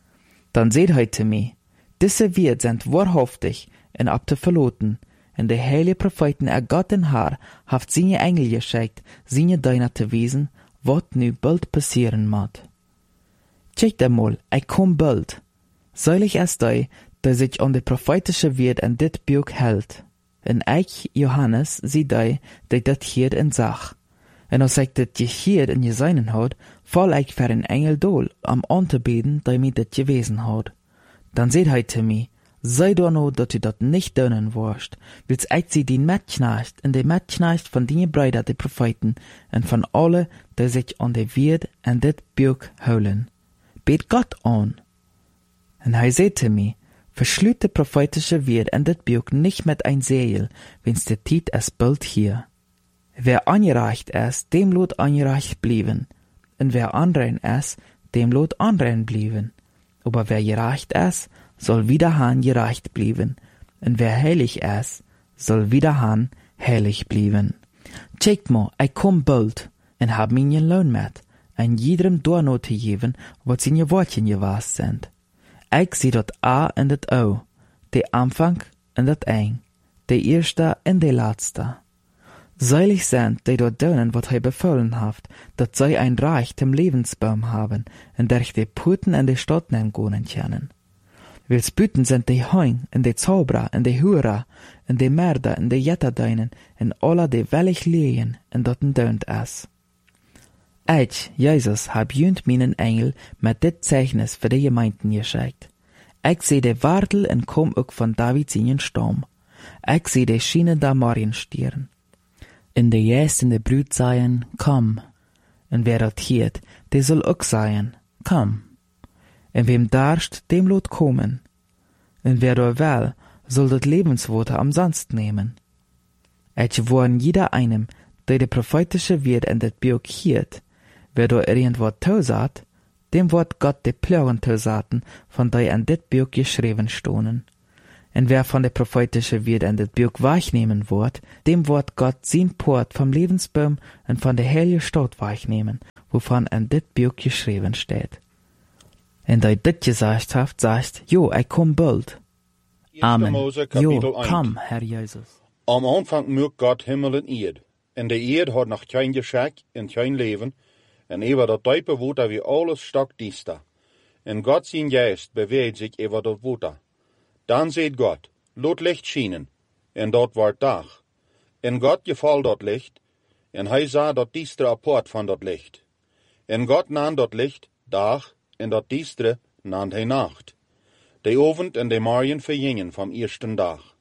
A: Dann seht heute mir, diese wird sind wahrhaftig en ab zu verloten, en de heilige Propheten Gott den Herr haft seine Engel geschickt, seine Deiner zu wiesen, wat nu bald passieren mag. Check einmal, ich komm bald. Seilig ist die, der sich an die prophetische Wort in dit Buch hält. En ich, Johannes, sie die dat hier in sag. En als ich dit hier in geseinen hat, fall ich für ein Engel dol, am anzubeten, der mir dit gewesen hat. Dann seht heute mir, sei doch no, dat du dat nicht dönen wirst, wils ich sie die Metknecht und die Metknecht von die Brüder, die Propheten, und von alle, die sich an die Wort und dit Buch holen. Bet Gott an. Und er sagte mir, verschlüt die prophetische Wort und dit Buch nicht mit ein Segel, wenn's der Tiet es bald hier. Wer angereicht ist, dem lot angereicht blieben, und wer anrein ist, dem lot anrein blieben. Aber wer gereicht ist, soll wieder han gereicht blieben, und wer heilig ist, soll wieder han heilig blieben. Checkt mal, ich komm bald, und hab mir Lohn mit, ein jedem Dorno zu geben, wat seine Wortchen gewast sind. Ich seh dat A und dat O, de Anfang und dat Eng, de erste und de letzte. Seilig sind, die dort dönen, wat befohlen haft, dat sei ein Reich dem Lebensbaum haben, und der ich die Puten in die Stadt nennen können. Wils Büten sind die Heun, und die Zauberer, und die Hurer, und die Mörder, und die Jetterdeinen, und alle die wellig lehen, und dorten dönt es. Ich, Jesus, hab jünd meinen Engel mit dit Zeichnis für die Gemeinden geschickt. Ich seh die Wartel und komm auch von Davids in Stamm. Ich seh die Schienen der Marienstirn. In de Jäst in de Brüd seien, komm. Und wer dat hiert, der soll auch seien, komm. Und wem darscht, dem lot kommen. Und wer da will, soll dat Lebenswort umsonst nehmen. Ich warn jeder einem, der de prophetische Wort in dat Buch hiert, wer da irgendwo tausat, dem wird Gott de Plören tausaten, von der in dit Buch geschrieben stonen. En wer von der prophetische Wort in dit Buch weichnehmen wird, dem wird Gott sein Port vom Lebensbaum und von der heilige Stadt weichnehmen, wovon in dit Buch geschrieben steht. En da dit gesagt haft, sagt, jo, ich komm bald. Amen. Jo, komm, Herr Jesus.
C: Am Anfang maakt Gott Himmel en Erd. En de Erd had nog geen geschak en geen leven. En over dat diepe water wie alles stak diester. En God zijn geest beweegt zich over dat water. Dan zegt God, laat licht schijnen. En dat wordt dag. En God geval dat licht. En hij zag dat diestere apart van dat licht. En God nam dat licht dag. En dat diestere nam hij nacht. De avond en de morgen vergingen vom eersten dag.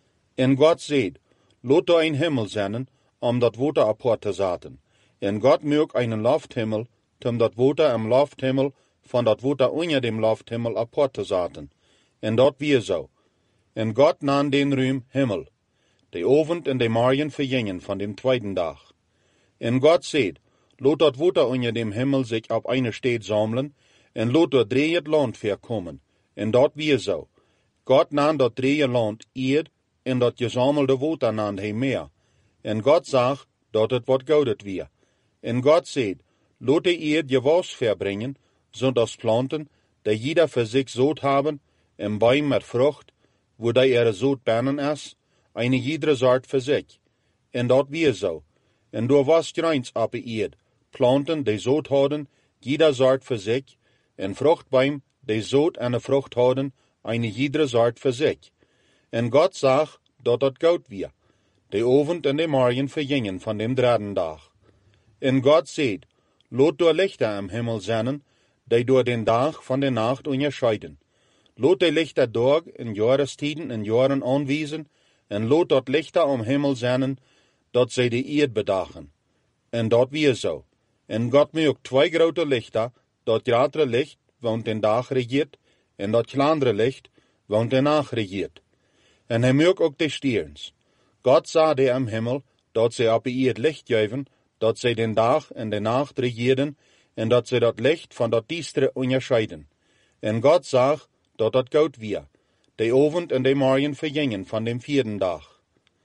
C: En God zegt, laat er een Himmel zijn, om dat water apart te zetten. En God maakt einen Lufthimmel, om dat water im Lufthimmel van dat water onder dem Lufthimmel apart te zetten. En dat weer zo. En God nam den ruim Himmel. De avond en de morgen vergingen van dem tweeden dag. En God zegt, laat dat water onder dem Himmel zich op eine Stad sammeln, en laat dat drie het land verkommen. En dat weer zo. God nam dat drie land Erd, en dat gezamelde water nam hij meer. En God zag dat het wat goudet weer. En God zegt, laat de Erd je was verbringen, zodat planten, die jeder für sich zoot haben, en Baum met Frucht, wo die ihre zoot bennen is, eine jeder Sort für sich. En dat weer zo. En door was greins op de Erd, planten die zoot hadden, jeder Sort für sich, en Fruchtbaum, die zoot en Frucht hadden, eine jeder Sort für sich. En God zag dat het goud weer. De avond en de morgen vergingen van dem derde dag. En God zegt, laat door lichter am Himmel zijn, die door den dag van de nacht onderscheiden. Laat de lichter dag in jahrestiden en jaren aanwijzen, en laat dat lichter am Himmel zijn, dat zij de Erd bedagen. En dat weer zo. En God maakt twee grote lichter, dat grotere licht, want den dag regiert, en dat kleinere licht, want de nacht regiert. En hij maakt ook de sterns. God zag de am Himmel, dat zij op de Erd licht geven, dat zij den dag en de nacht regierden, en dat zij dat licht van dat diestere onderscheiden. En God zag dat dat goud weer. De avond en de morgen vergingen van dem vierden dag.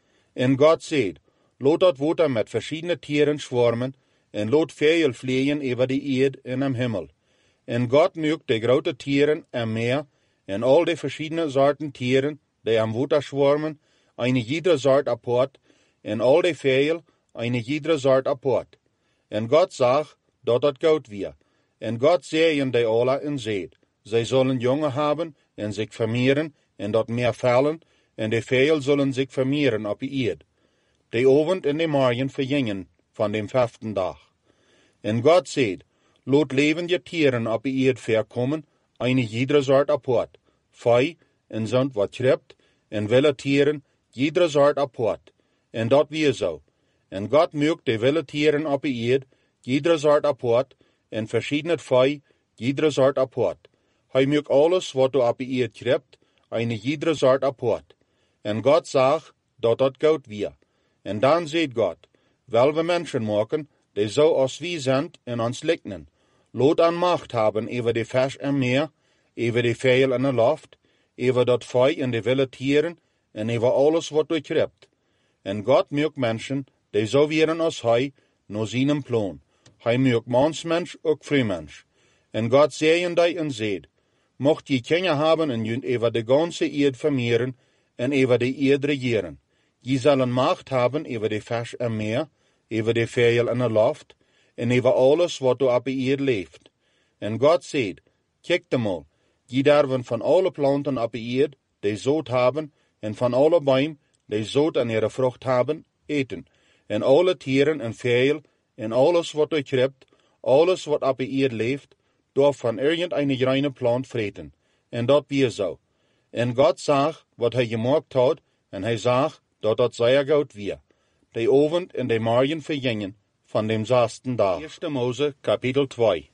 C: En God zegt, laat dat water met verschiedene tieren schwarmen, en laat veel vliegen over de Erd en am Himmel. En God maakt de grote tieren am Meer, en al de verschiedene soorten tieren, die am water schwarmen, eine jeder Sort apart, en al de veel, eine jeder Sort apart. En God zag dat dat goud weer. En God zeeën die alle en zeed. Zij zullen jongen hebben en zich vermehren, en dat meer vallen, en de veel zullen zich vermehren op de Erd. De avond en de morgen vergingen van dem vijfden dag. En God zegt, laat levende tieren op de Erd verkommen, eine jeder Sort apart. Vee en zond wat schrept, en wilde tieren, jeder Sort apart. En dat weer zo. En God maakt de wilde tieren op de Erd, jeder Sort apart, en verschiedene vee, jeder Sort apart. Hij maakt alles wat op de Erd schrept, eine jeder Sort apart. En God zag dat dat goud weer. En dan zegt God, wel we mensen maken, die zo als wie zijn en ons liknen. Laat aan macht hebben over de vis en meer, over de veel en de lucht, over dat vee en de wilde tieren, en over alles wat durchkrept. En God maakt mensen, die zo wären als hij, naar zijn plan. Hij maakt mansmensch ook vrouwmensch. En God zeeën die en zegt, mocht je Kinder hebben en je over de ganze Erd vermehren, en over de Erd regieren. Je zullen macht hebben over de vis en meer, over de veel en de lucht, en over alles wat op de Erd leeft. En God zegt, kijk de mal, je darven van alle planten op de Erd, die zoot hebben, en van alle bomen, die zoot en ihre vrucht hebben, eten. En alle tieren en veel, en alles wat durchkrept, alles wat op de Erd leeft, darf van irgendeine reine plant vreten. En dat weer zo. En God zag wat hij gemaakt had, en hij zag dat dat zeer goed weer. De avond en de morgen vergingen van dem zesden dag. 1 Mose, kapitel 2.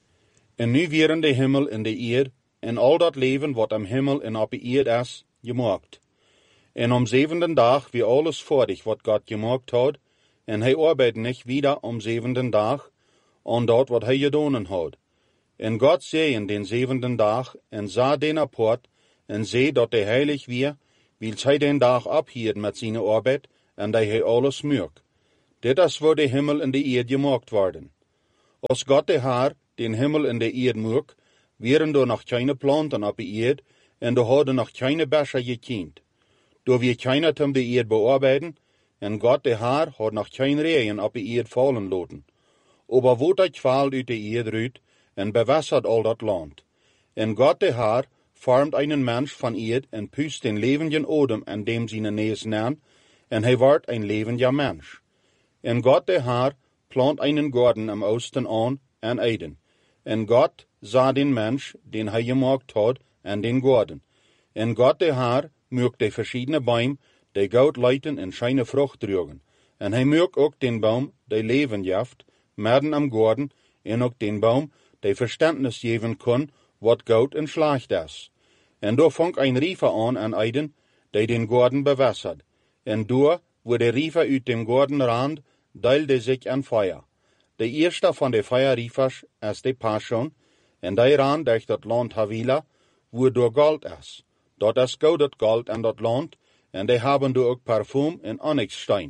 C: En nu wären de Himmel en de Erd, en al dat leven wat am Himmel en op de Erd is, gemaakt. En am zevenden dag wie alles fertig wat God gemaakt had, en hij arbeidet niet wieder am zevenden dag, aan dat wat hij gedaan had. En God zei in den zevenden dag, en zag den apart, en zei dat hij heilig wie, wil zij den dag abhieren met zijn arbeid, en dat hij alles mürk. Dit is waar de Himmel en de Erde gemaakt worden. Als God de Heer den Himmel en de Erde mürk, wären er noch keine Planten op de Erde, en er hadden noch keine Becher gekend. Door wir keiner zum de Erde bearbeiten, en God de Heer had noch kein Regen op de Erde fallen laten. Aber wo dat Qual uit de Erde ruht, en bewässert all dat Land. En God de Heer formt einen Mensch van Erde en pust den levenden Odem an dem seine Nees nähen, en hij wordt ein levender Mensch. En God de Heer plant einen Garten am Osten an en Eden. En God sah den Mensch, den hij gemaakt had, en den Garten. En God de Heer mögt de verschiedene Bäume, die Goud leiten en scheine Frucht trugen. En hij mögt ook den Baum, die Leben jaft, midden am Garten, en ook den Baum, die Verständnis geven kon, wat Goud en schlecht is. En door fang ein Riefer an Eden, die den Garten bewässert. En door, wo der Riefer uit dem Garten rand, deilde sich ein Feuer. De eerste van de Feuerriefers is de Passion, en die rand durch dat Land Havila, wo door Gold is. Dat is goudet Gold aan dat land, en die hebben door ook parfum en onyxstein.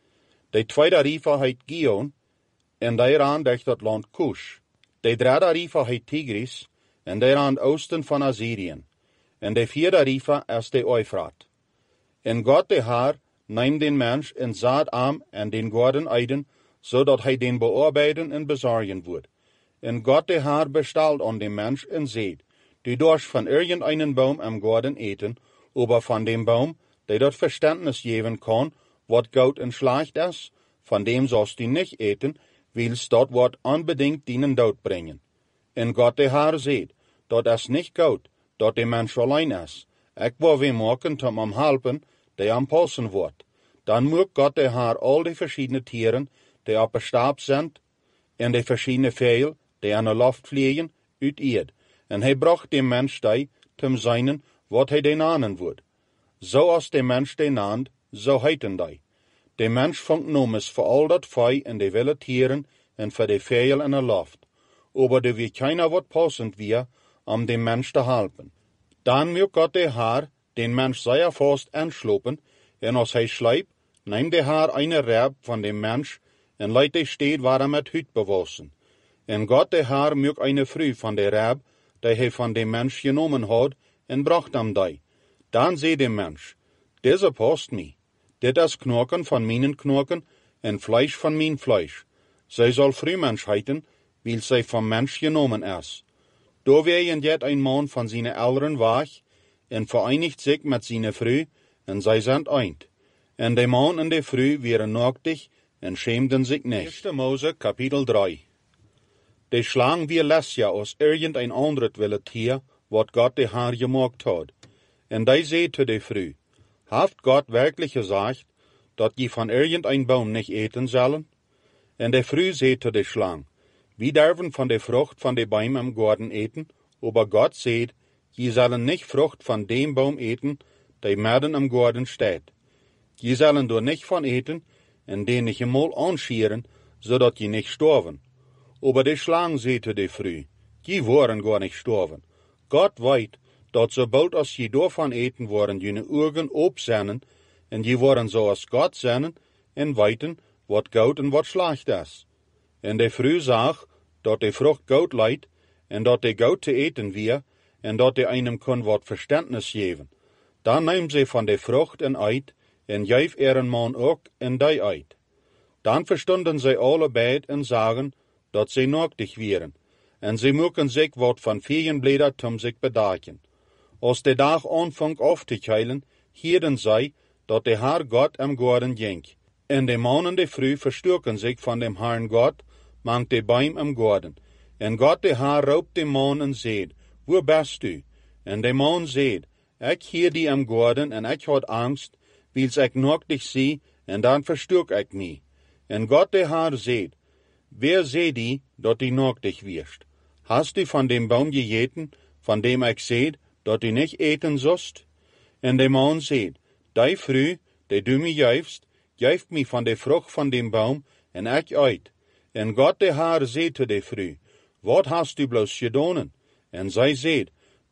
C: De tweede Riefer heet Gion, en die rand durch dat land Kush. De derde Riefer heet Tigris, en die rand oosten van Assyrien. En de vierde Riefer is de Euphrat. En God de Heer neemt den Mensch en zaad aan en den Garten Eden, zodat hij den bearbeiten en bezorgen wordt. En God de Heer bestelt aan den Mensch en zegt, du darfst von irgendeinem Baum am Garten eten, aber von dem Baum, der dort Verständnis geben kann, wat gut und schlecht ist, von dem sollst du nicht eten, willst dort wat unbedingt deinen Tod bringen. En Gott der Herr sagt, dort ist nicht gut, dort der Mensch allein ist. Ich will wir machen, zum am helpen, der am passen wird. Dann muss Gott der Herr all die verschiedenen Tieren, die auf der Stab sind, en die verschiedenen Vögel, die an der Luft fliegen, uit Erde. En hij bracht dem Mensch die, zum seinen, wat hij den nahen wird. So als der Mensch den nahend, so heiten die. Der Mensch vangt nomes voor al dat Vieh en de wilde Tieren en voor de Vögel in der Luft. Aber da wie keiner wat passend wir, dem Mensch zu helpen. Dann muss Gott der Herr den Mensch sehr fast anschlopen, en als hij schleibt, nimmt der Herr eine Reb von dem Mensch en leidt die steht, waar met Hüt bewassen. En Gott der Herr muss eine Früh von der Reb, die hij von dem Mensch genommen hat, en bracht am die. Dann seh der Mensch, dieser passt mir. Dit is Knochen von meinen Knochen en Fleisch von mein Fleisch. Zij soll Frühmensch heiten, weil zij vom Mensch genommen is. Da werden jet ein Mann von seine Eltern wach, en vereinigt sich mit seine Früh, en zij sind eint. En de Mann en de Früh wären nacktig, en schämten sich nicht. 1. Mose, Kapitel 3. De Schlange wie Lesja aus irgendein anderes willet Tier, wat Gott de Herr gemacht hat. En die seht de Früh, haft Gott wirklich gesagt, dat je von irgendein Baum nicht eten sollen? En de Früh seht de Schlange, wie dürfen von der Frucht von de Bäumen am Garten eten, aber Gott seht, je sollen nicht Frucht von dem Baum eten, der mitten am Garten steht. Je sollen dort nicht von eten, en den nicht einmal anschieren, zodat je nicht sterven. Aber de Schlange seht de Früh, je waren gar nicht sterven. Gott weet, dat sobald als je daarvan eten, worden je Augen opzennen, en je worden zoals Gott zennen, en weten wat goed en wat slecht is. En de Früh zag, dat de Frucht goed leidt, en dat de goed te eten weer, en dat de einem kon wat Verständnis geven. Dan neemt ze van de Frucht en eet, en geef ihren man ook en die eet. Dan verstonden zij alle beid en zagen, dat zij naaktig wären, en zij moeken zich wat van Feenblätter zum zich bedaken. Als de dag aanvangt auf te keilen, hierden zij, dat de Herr Gott am Garten ging. En de man en de Früh verstürken sich von dem Herrn Gott, mangt de Baum am Garten. En Gott de Herr raubt dem Mann en zeid, wo bist du? En de man zeid, ik hier die am Garten en ik had angst, wils ik naaktig zie, en dan verstürk ik mij. En Gott de Herr zeid, wer seht die, dat die naaktig wirst? Hast du von dem Baum gegeten, von dem ich seht, dat du nicht eten sollst? En de man zeid, die Früh, die du mir geeft mich von der Frucht von dem Baum, en ich eet. En Gott de Herr zeid zu de Früh, wat hast du bloß gedonen? En zij zeid,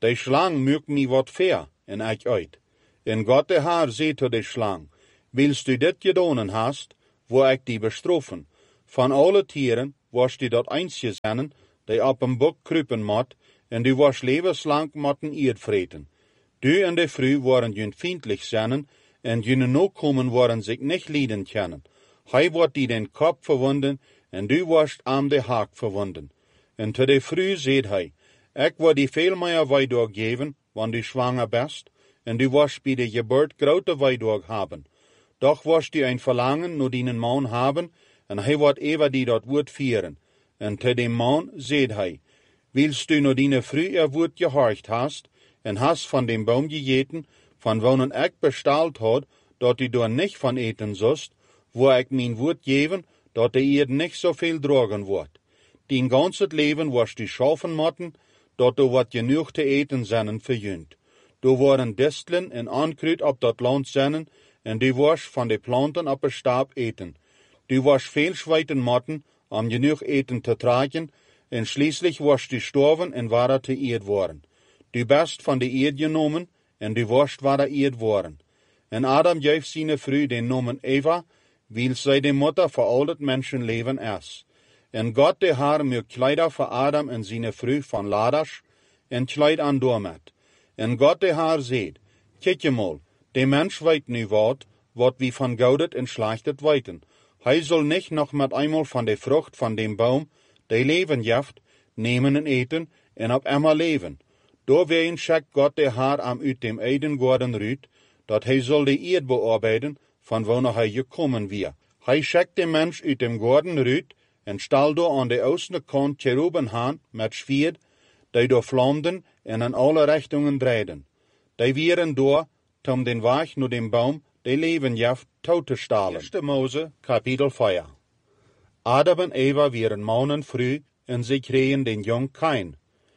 C: de slang mögt mi wat fair, en ik uit. En God de Haar zei tot de slang, willst du dit gedonen hast, wo ik die bestroffen? Van alle tieren was die dat eindje zennen, die op een bok kruipen mot, en du was levenslang motten eerd vreten. Du en de vrouw waren jun vriendlich zennen, en june nakomen waren zich niet lieden kennen. Hij wordt die den kop verwonden, en du warst am de haak verwonden. En te de vrouw zei hij, ik wil die veel meer weidorg geven, wanneer du zwanger best, en du warst bij de geboorte grote weidorg hebben. Doch warst du ein Verlangen nur dienen Mann haben, en hij wordt Eva die dat woord vieren. En te dem Mann zei hij, willst du nur diene Früh ihr Wort gehorcht hast, en hast van dem Baum gegeten, van wonen ik bestalt had, dat du door nicht van eten sollst, wo ik mijn Wort geven, dat de eerd nicht so viel drogen wordt. Dien ganzet leven was du schaffen motten, dat du wat genoeg te eten zennen verjunt. Du waren distelen en ankruid op dat land zennen, en du was van de planten op een stab eten. Du was veel schweiten motten, om genoeg eten te tragen, en schließlich was du storven en waren te eerd worden. Du best van de eerd genomen, en du warst waar eerd worden. En Adam geeft zijn vrouw den nomen Eva, weil zij de moeder voor al het mensenleven is. En God de Haar maakt kleider voor Adam en zijn vrouw van laders, en kleid aan doormet. En God de Haar zegt, kijk je mal, de mens weet nu wat wie van goudet en slechtet weten. Hij zal niet nog met eenmaal van de vrucht van dem Baum, die leven geeft, nemen en eten, en op immer leven. Doorwegen schickt God de Haar am uit dem Edengorden ruut, dat hij zal de eerd bearbeiden, van wanneer hij gekommen weer. Hij schickt de mens uit dem Gorden ruut, en stal door aan de oostenkant Cheruben haan met zwierd, die door vlamden en in alle richtingen draaiden. Die wieren door, om den weg naar dem Baum, die leven geeft, toe te stalen. 1. Mose, kapitel 4. Adam en Eva wieren mannen früh, en ze kregen den jong Kain.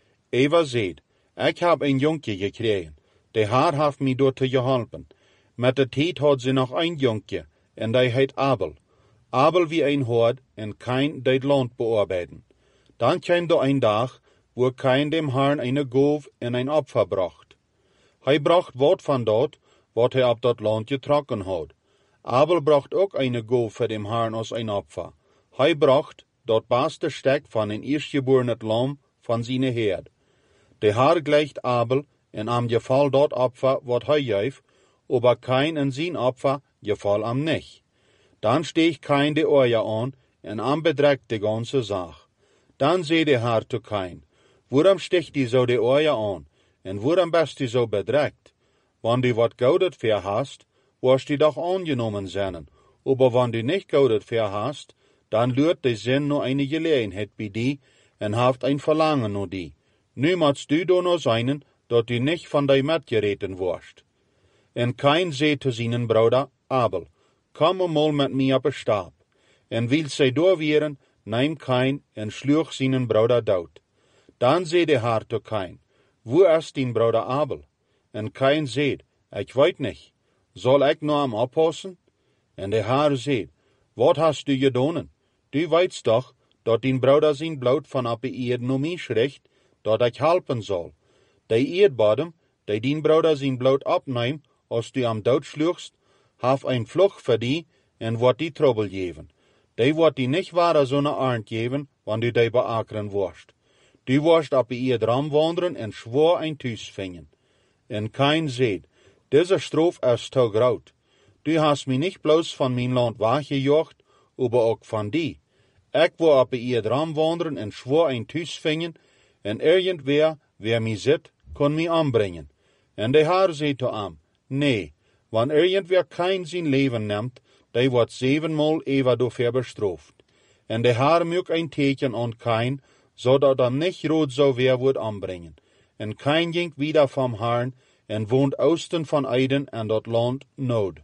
C: Eva zegt, ik heb een jonkje gekregen, de Haar heeft mij door te geholpen. Met de tijd had ze nog een jonkje, en die heet Abel. Abel wie een hoort, en Kain die het land bearbeiden. Dan kwam er een dag, wo Kain dem Herrn eine Goof en een Opfer bracht. Hij bracht wat van dat, wat hij op dat land getrokken had. Abel bracht ook eine Goof voor dem Herrn als een Opfer. Hij bracht dat beste stek van een eerstgeborene lam van zijn herd. De Haar gleicht Abel, en am geval dat Opfer wat hij geeft, aber Kain en zijn Opfer geval am nicht. Dan steeg Kain de oorje aan, en am bedrekt de ganze Sach. Dan zei de Haar te Kain, waarom sticht die zo de oorje aan, en waarom best die zo bedrekt? Wanneer die wat goudet ver hast, was die doch aangenomen zijn, aber wanneer die nicht goudet ver hast, dan luurt de zin nur eine Gelegenheit bij die, en heeft een verlangen naar die. Nu moest du door nog zijn, dat du nicht van die metgereten worst. En Kain zei te zijn broeder Abel, kom mal met mij op een stab. En wil zij doorweren, neem Kain en sloeg zijn broeder dood. Dan zei de Haar te Kain, wo is din broeder Abel? En Kain zei, ik weet niet, zal ik nou hem oppassen? En de Haar zei, wat hast du gedaan? Du weißt doch, dat din broeder zijn bloed van op de eerd naar mij schricht, dat ik helpen zal. De eerdbodem, die din broeder zijn bloed opneemt, als du am dood sloegst, haf een vlucht voor die, en wordt die trouble geven. Die wordt die nicht ware zonne arnd geven, wanneer du die beakeren worst. Du worst op de eerd ram wandelen en schwor een thuis vingen. En Kain zei, deze stroof is te groot. Du hast mich nicht bloos van mijn land weggejocht, aber ook van die. Ik wil op de eerd ram wandelen en schwor een thuis vingen, en irgendwer, wer mij zit, kon mij aanbrengen. En de Haar zei te hem, nee, wanneer irgendwer Kain zijn leven neemt, die wordt 7-maal Eva dafür bestraft. En de Haar maakt een teken aan Kain, zodat nicht rood zou weer wordt aanbrengen. En Kain ging wieder vom Herrn, en woont oosten van Eden en dat land Nod.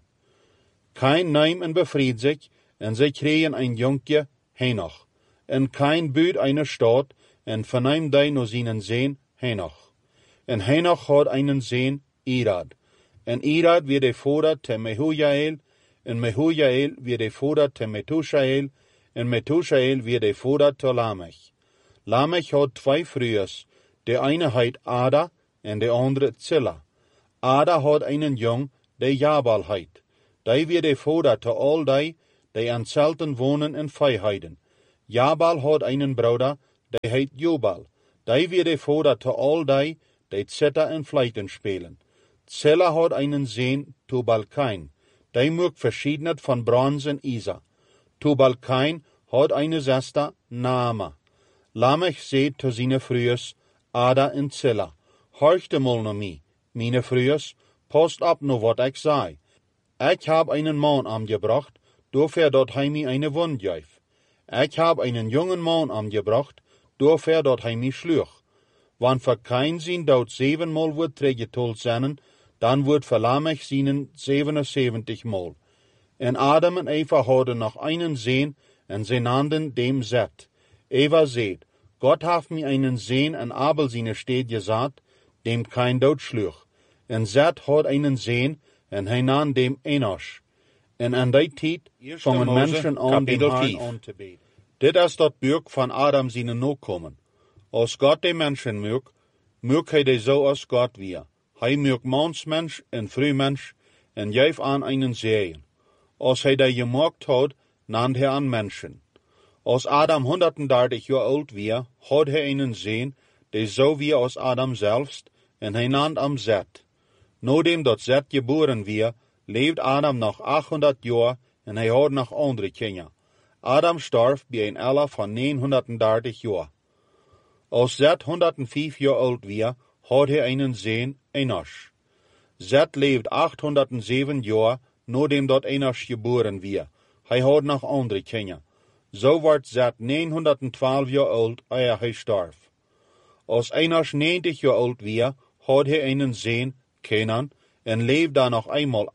C: Kain neemt en befried zich, en zij kregen een jonkje, Henoch. En Kain buurt eine stad, en verneemt die naar zijn zeen, Henoch. En Henoch had einen zeen, Irad. En Irad weer de vader te Mehujael, en Mehujael weer de vader te Methushael, en Methushael weer de vader te Lamech. Lamech had 2 broers, de eine heet Ada, en de andere Zilla. Ada had einen jong, de Jabal heit. Die weer de vader te al die aan Zelten wonen en vijheiden. Jabal had einen Bruder, die heit Jobal. Die weer de vader te al die Zeta en Fleiten spelen. Zilla had einen Seen, Tubal-Kain. Die mög verschiedenet van Brons en Isa. Tubal-Kain had eine Schwester, Naama. Lamech seht te seine Frühes, Ada en Zilla. Horchte mal no mi, meine Frühes, post ab no wat ich sei. Ich hab einen Mann angebracht, dofür dort hij mi eine Wund geif. Ich hab einen jungen Mann angebracht, dofür dort hij mi schluch. Wann für kein sin dort 7-mal wird trägetol seinen, dann wird für Lamech seinen 77 Mal. En Adam en Eva hadden noch einen Sehn, en sie nannten dem Set. Eva seht, Gott haft mi einen Sehn en Abel seine steht gesagt, dem kein Dod schluch. En Set had einen Sehn, en hij nann dem Enosh. En aan die tijd vangen mensen aan den Herrn aan te beten. Dit is dat buik van Adam zijn nakomen. Als God de mensen mög hij de zo als God weer. Hij mög mansmensch en vrouwmensch en geef aan einen Sehen. Als hij die gemaakt had, nannt hij aan mensen. Als Adam 130 jaar oud weer, had hij einen Sehen, die zo weer als Adam selbst, en hij nannt am Zet. Nodem dat Zet geboren weer, leeft Adam nog 800 jaar en hij had nog andere kinderen. Adam starf bij een Ella van 930 jaar. Als Zet 105 jaar oud weer, had hij einen Sehen, Enosh. Zet leeft 807 jaar, nodem dat Enosh geboren weer. Hij had nog andere kinderen. Zo wordt Zet 912 jaar oud, eer hij starf. Als Enosh 90 jaar oud weer, had hij einen Sehen, Kenan, en leeft daar nog eenmaal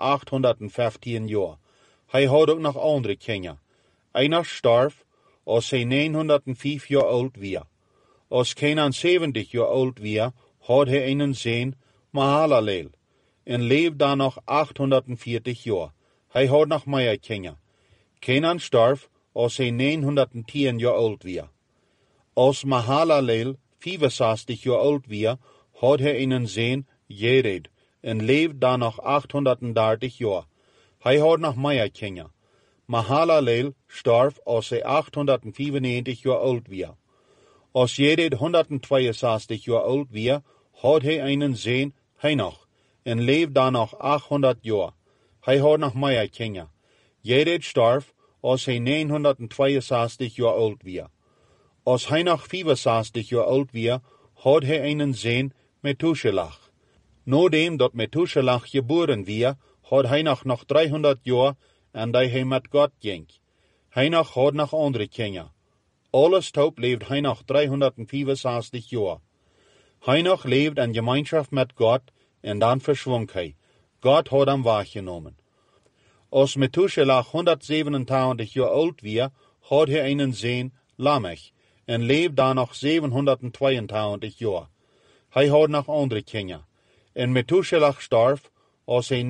C: 815 jaar. Hij had ook nog andere kinderen. Enosh starf als hij 905 jaar oud weer. Als Kenan 70 jaar oud weer, had hij einen Sehen, Mahalaleel, en leeft daar nog 840 jaar. Hij had nog meer kinderen. Kenan starf als hij 910 jaar oud weer. Als Mahalaleel 65 jaar oud weer, had hij einen Sehen, Jered, en leeft daar nog 830 jaar. Hij had nog meer kinderen. Mahalaleel starf als hij 895 jaar oud weer. Als Jered 162 jaar oud weer, had hij einen Sehen, Henoch, en leeft daar nog 800 jaar. Hij had nog meer kinderen. Jered starf als hij 962 jaar oud weer. Als Henoch 65 jaar oud weer, had hij einen Sehen, Methuselah. Nodem dat Methuselah geboren weer, had Henoch nog 300 jaar en die hij met God ging. Henoch had nog andere kinderen. Alles top leeft Henoch 365 jaar. Henoch leeft in gemeenschap met God en dan verschwong hij. God had hem waargenomen. Als Methuselah 127 jaar oud weer, had hij einen Sehen, Lamech, en leeft daar nog 722 jaar. Hij had nog andere kinderen. En Methuselah starf als hij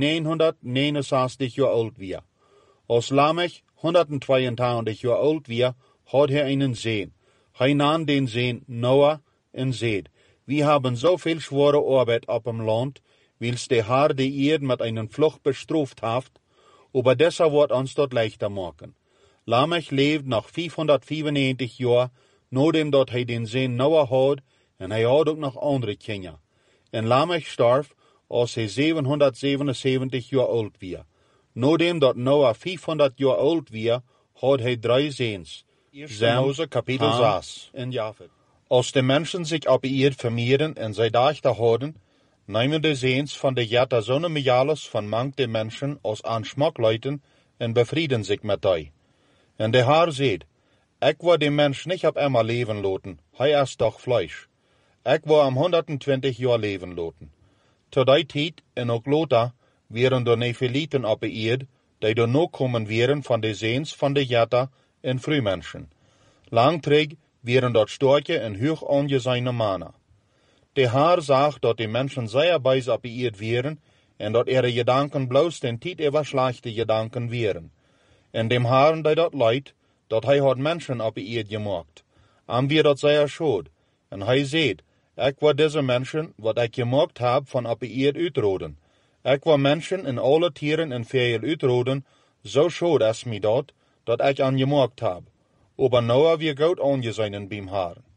C: 969 jaar oud weer. Als Lamech 122 jaar oud weer, had hij einen Sehen. Hij nam den Sehen Noah en zeid, we hebben zoveel schwere arbeid op hem land, wils de Herr de Erde met einen Flucht bestraft heeft, aber deshalb wordt ons dat leichter maken. Lamech leeft nog 595 jaar, nodem dat hij den Sehen Noah had, en hij had ook nog andere kinderen. En Lamech starf als hij 777 jaar oud weer. Nodem dat Noah 500 jaar oud weer, had hij 3 Sehens. Mose kapitel 6 en Japhet. Als de mensen zich op de Erde vermehren en zij dachten houden, nemen de Sehens van de Jetta zo'n Mijales van mank de mensen als aan Schmuckleuten en bevrieden zich met die. En de Herr zegt, ik wil de mens niet op einmal leven laten, hij is toch Fleisch. Ik wil am 120 jaar leven laten. Tot die tijd en ook later wären de Nepheliten op de Erde, die door nakomen wären van de Sehens van de Jetta en Frühmenschen. Langträg wären dort storche en hoog angezijne Mannen. De Herr sagt, dat de mensen zeer bijz op de Erde wären en dat ihre Gedanken bloos den tijd über schlechte Gedanken wären. En dem Herrn, die dat leidt, dat hij had mensen op de Erde gemaakt. Am wir dat zeer schuld. En hij zegt, Ik war deze mensen, wat ik gemaakt heb, van op de eerd uitroden. Ik wil mensen in alle tieren en vijel uitroden, zo schoot es mij dat ik aan gemaakt heb. Aber Noah wie goed aangezien beim Herrn.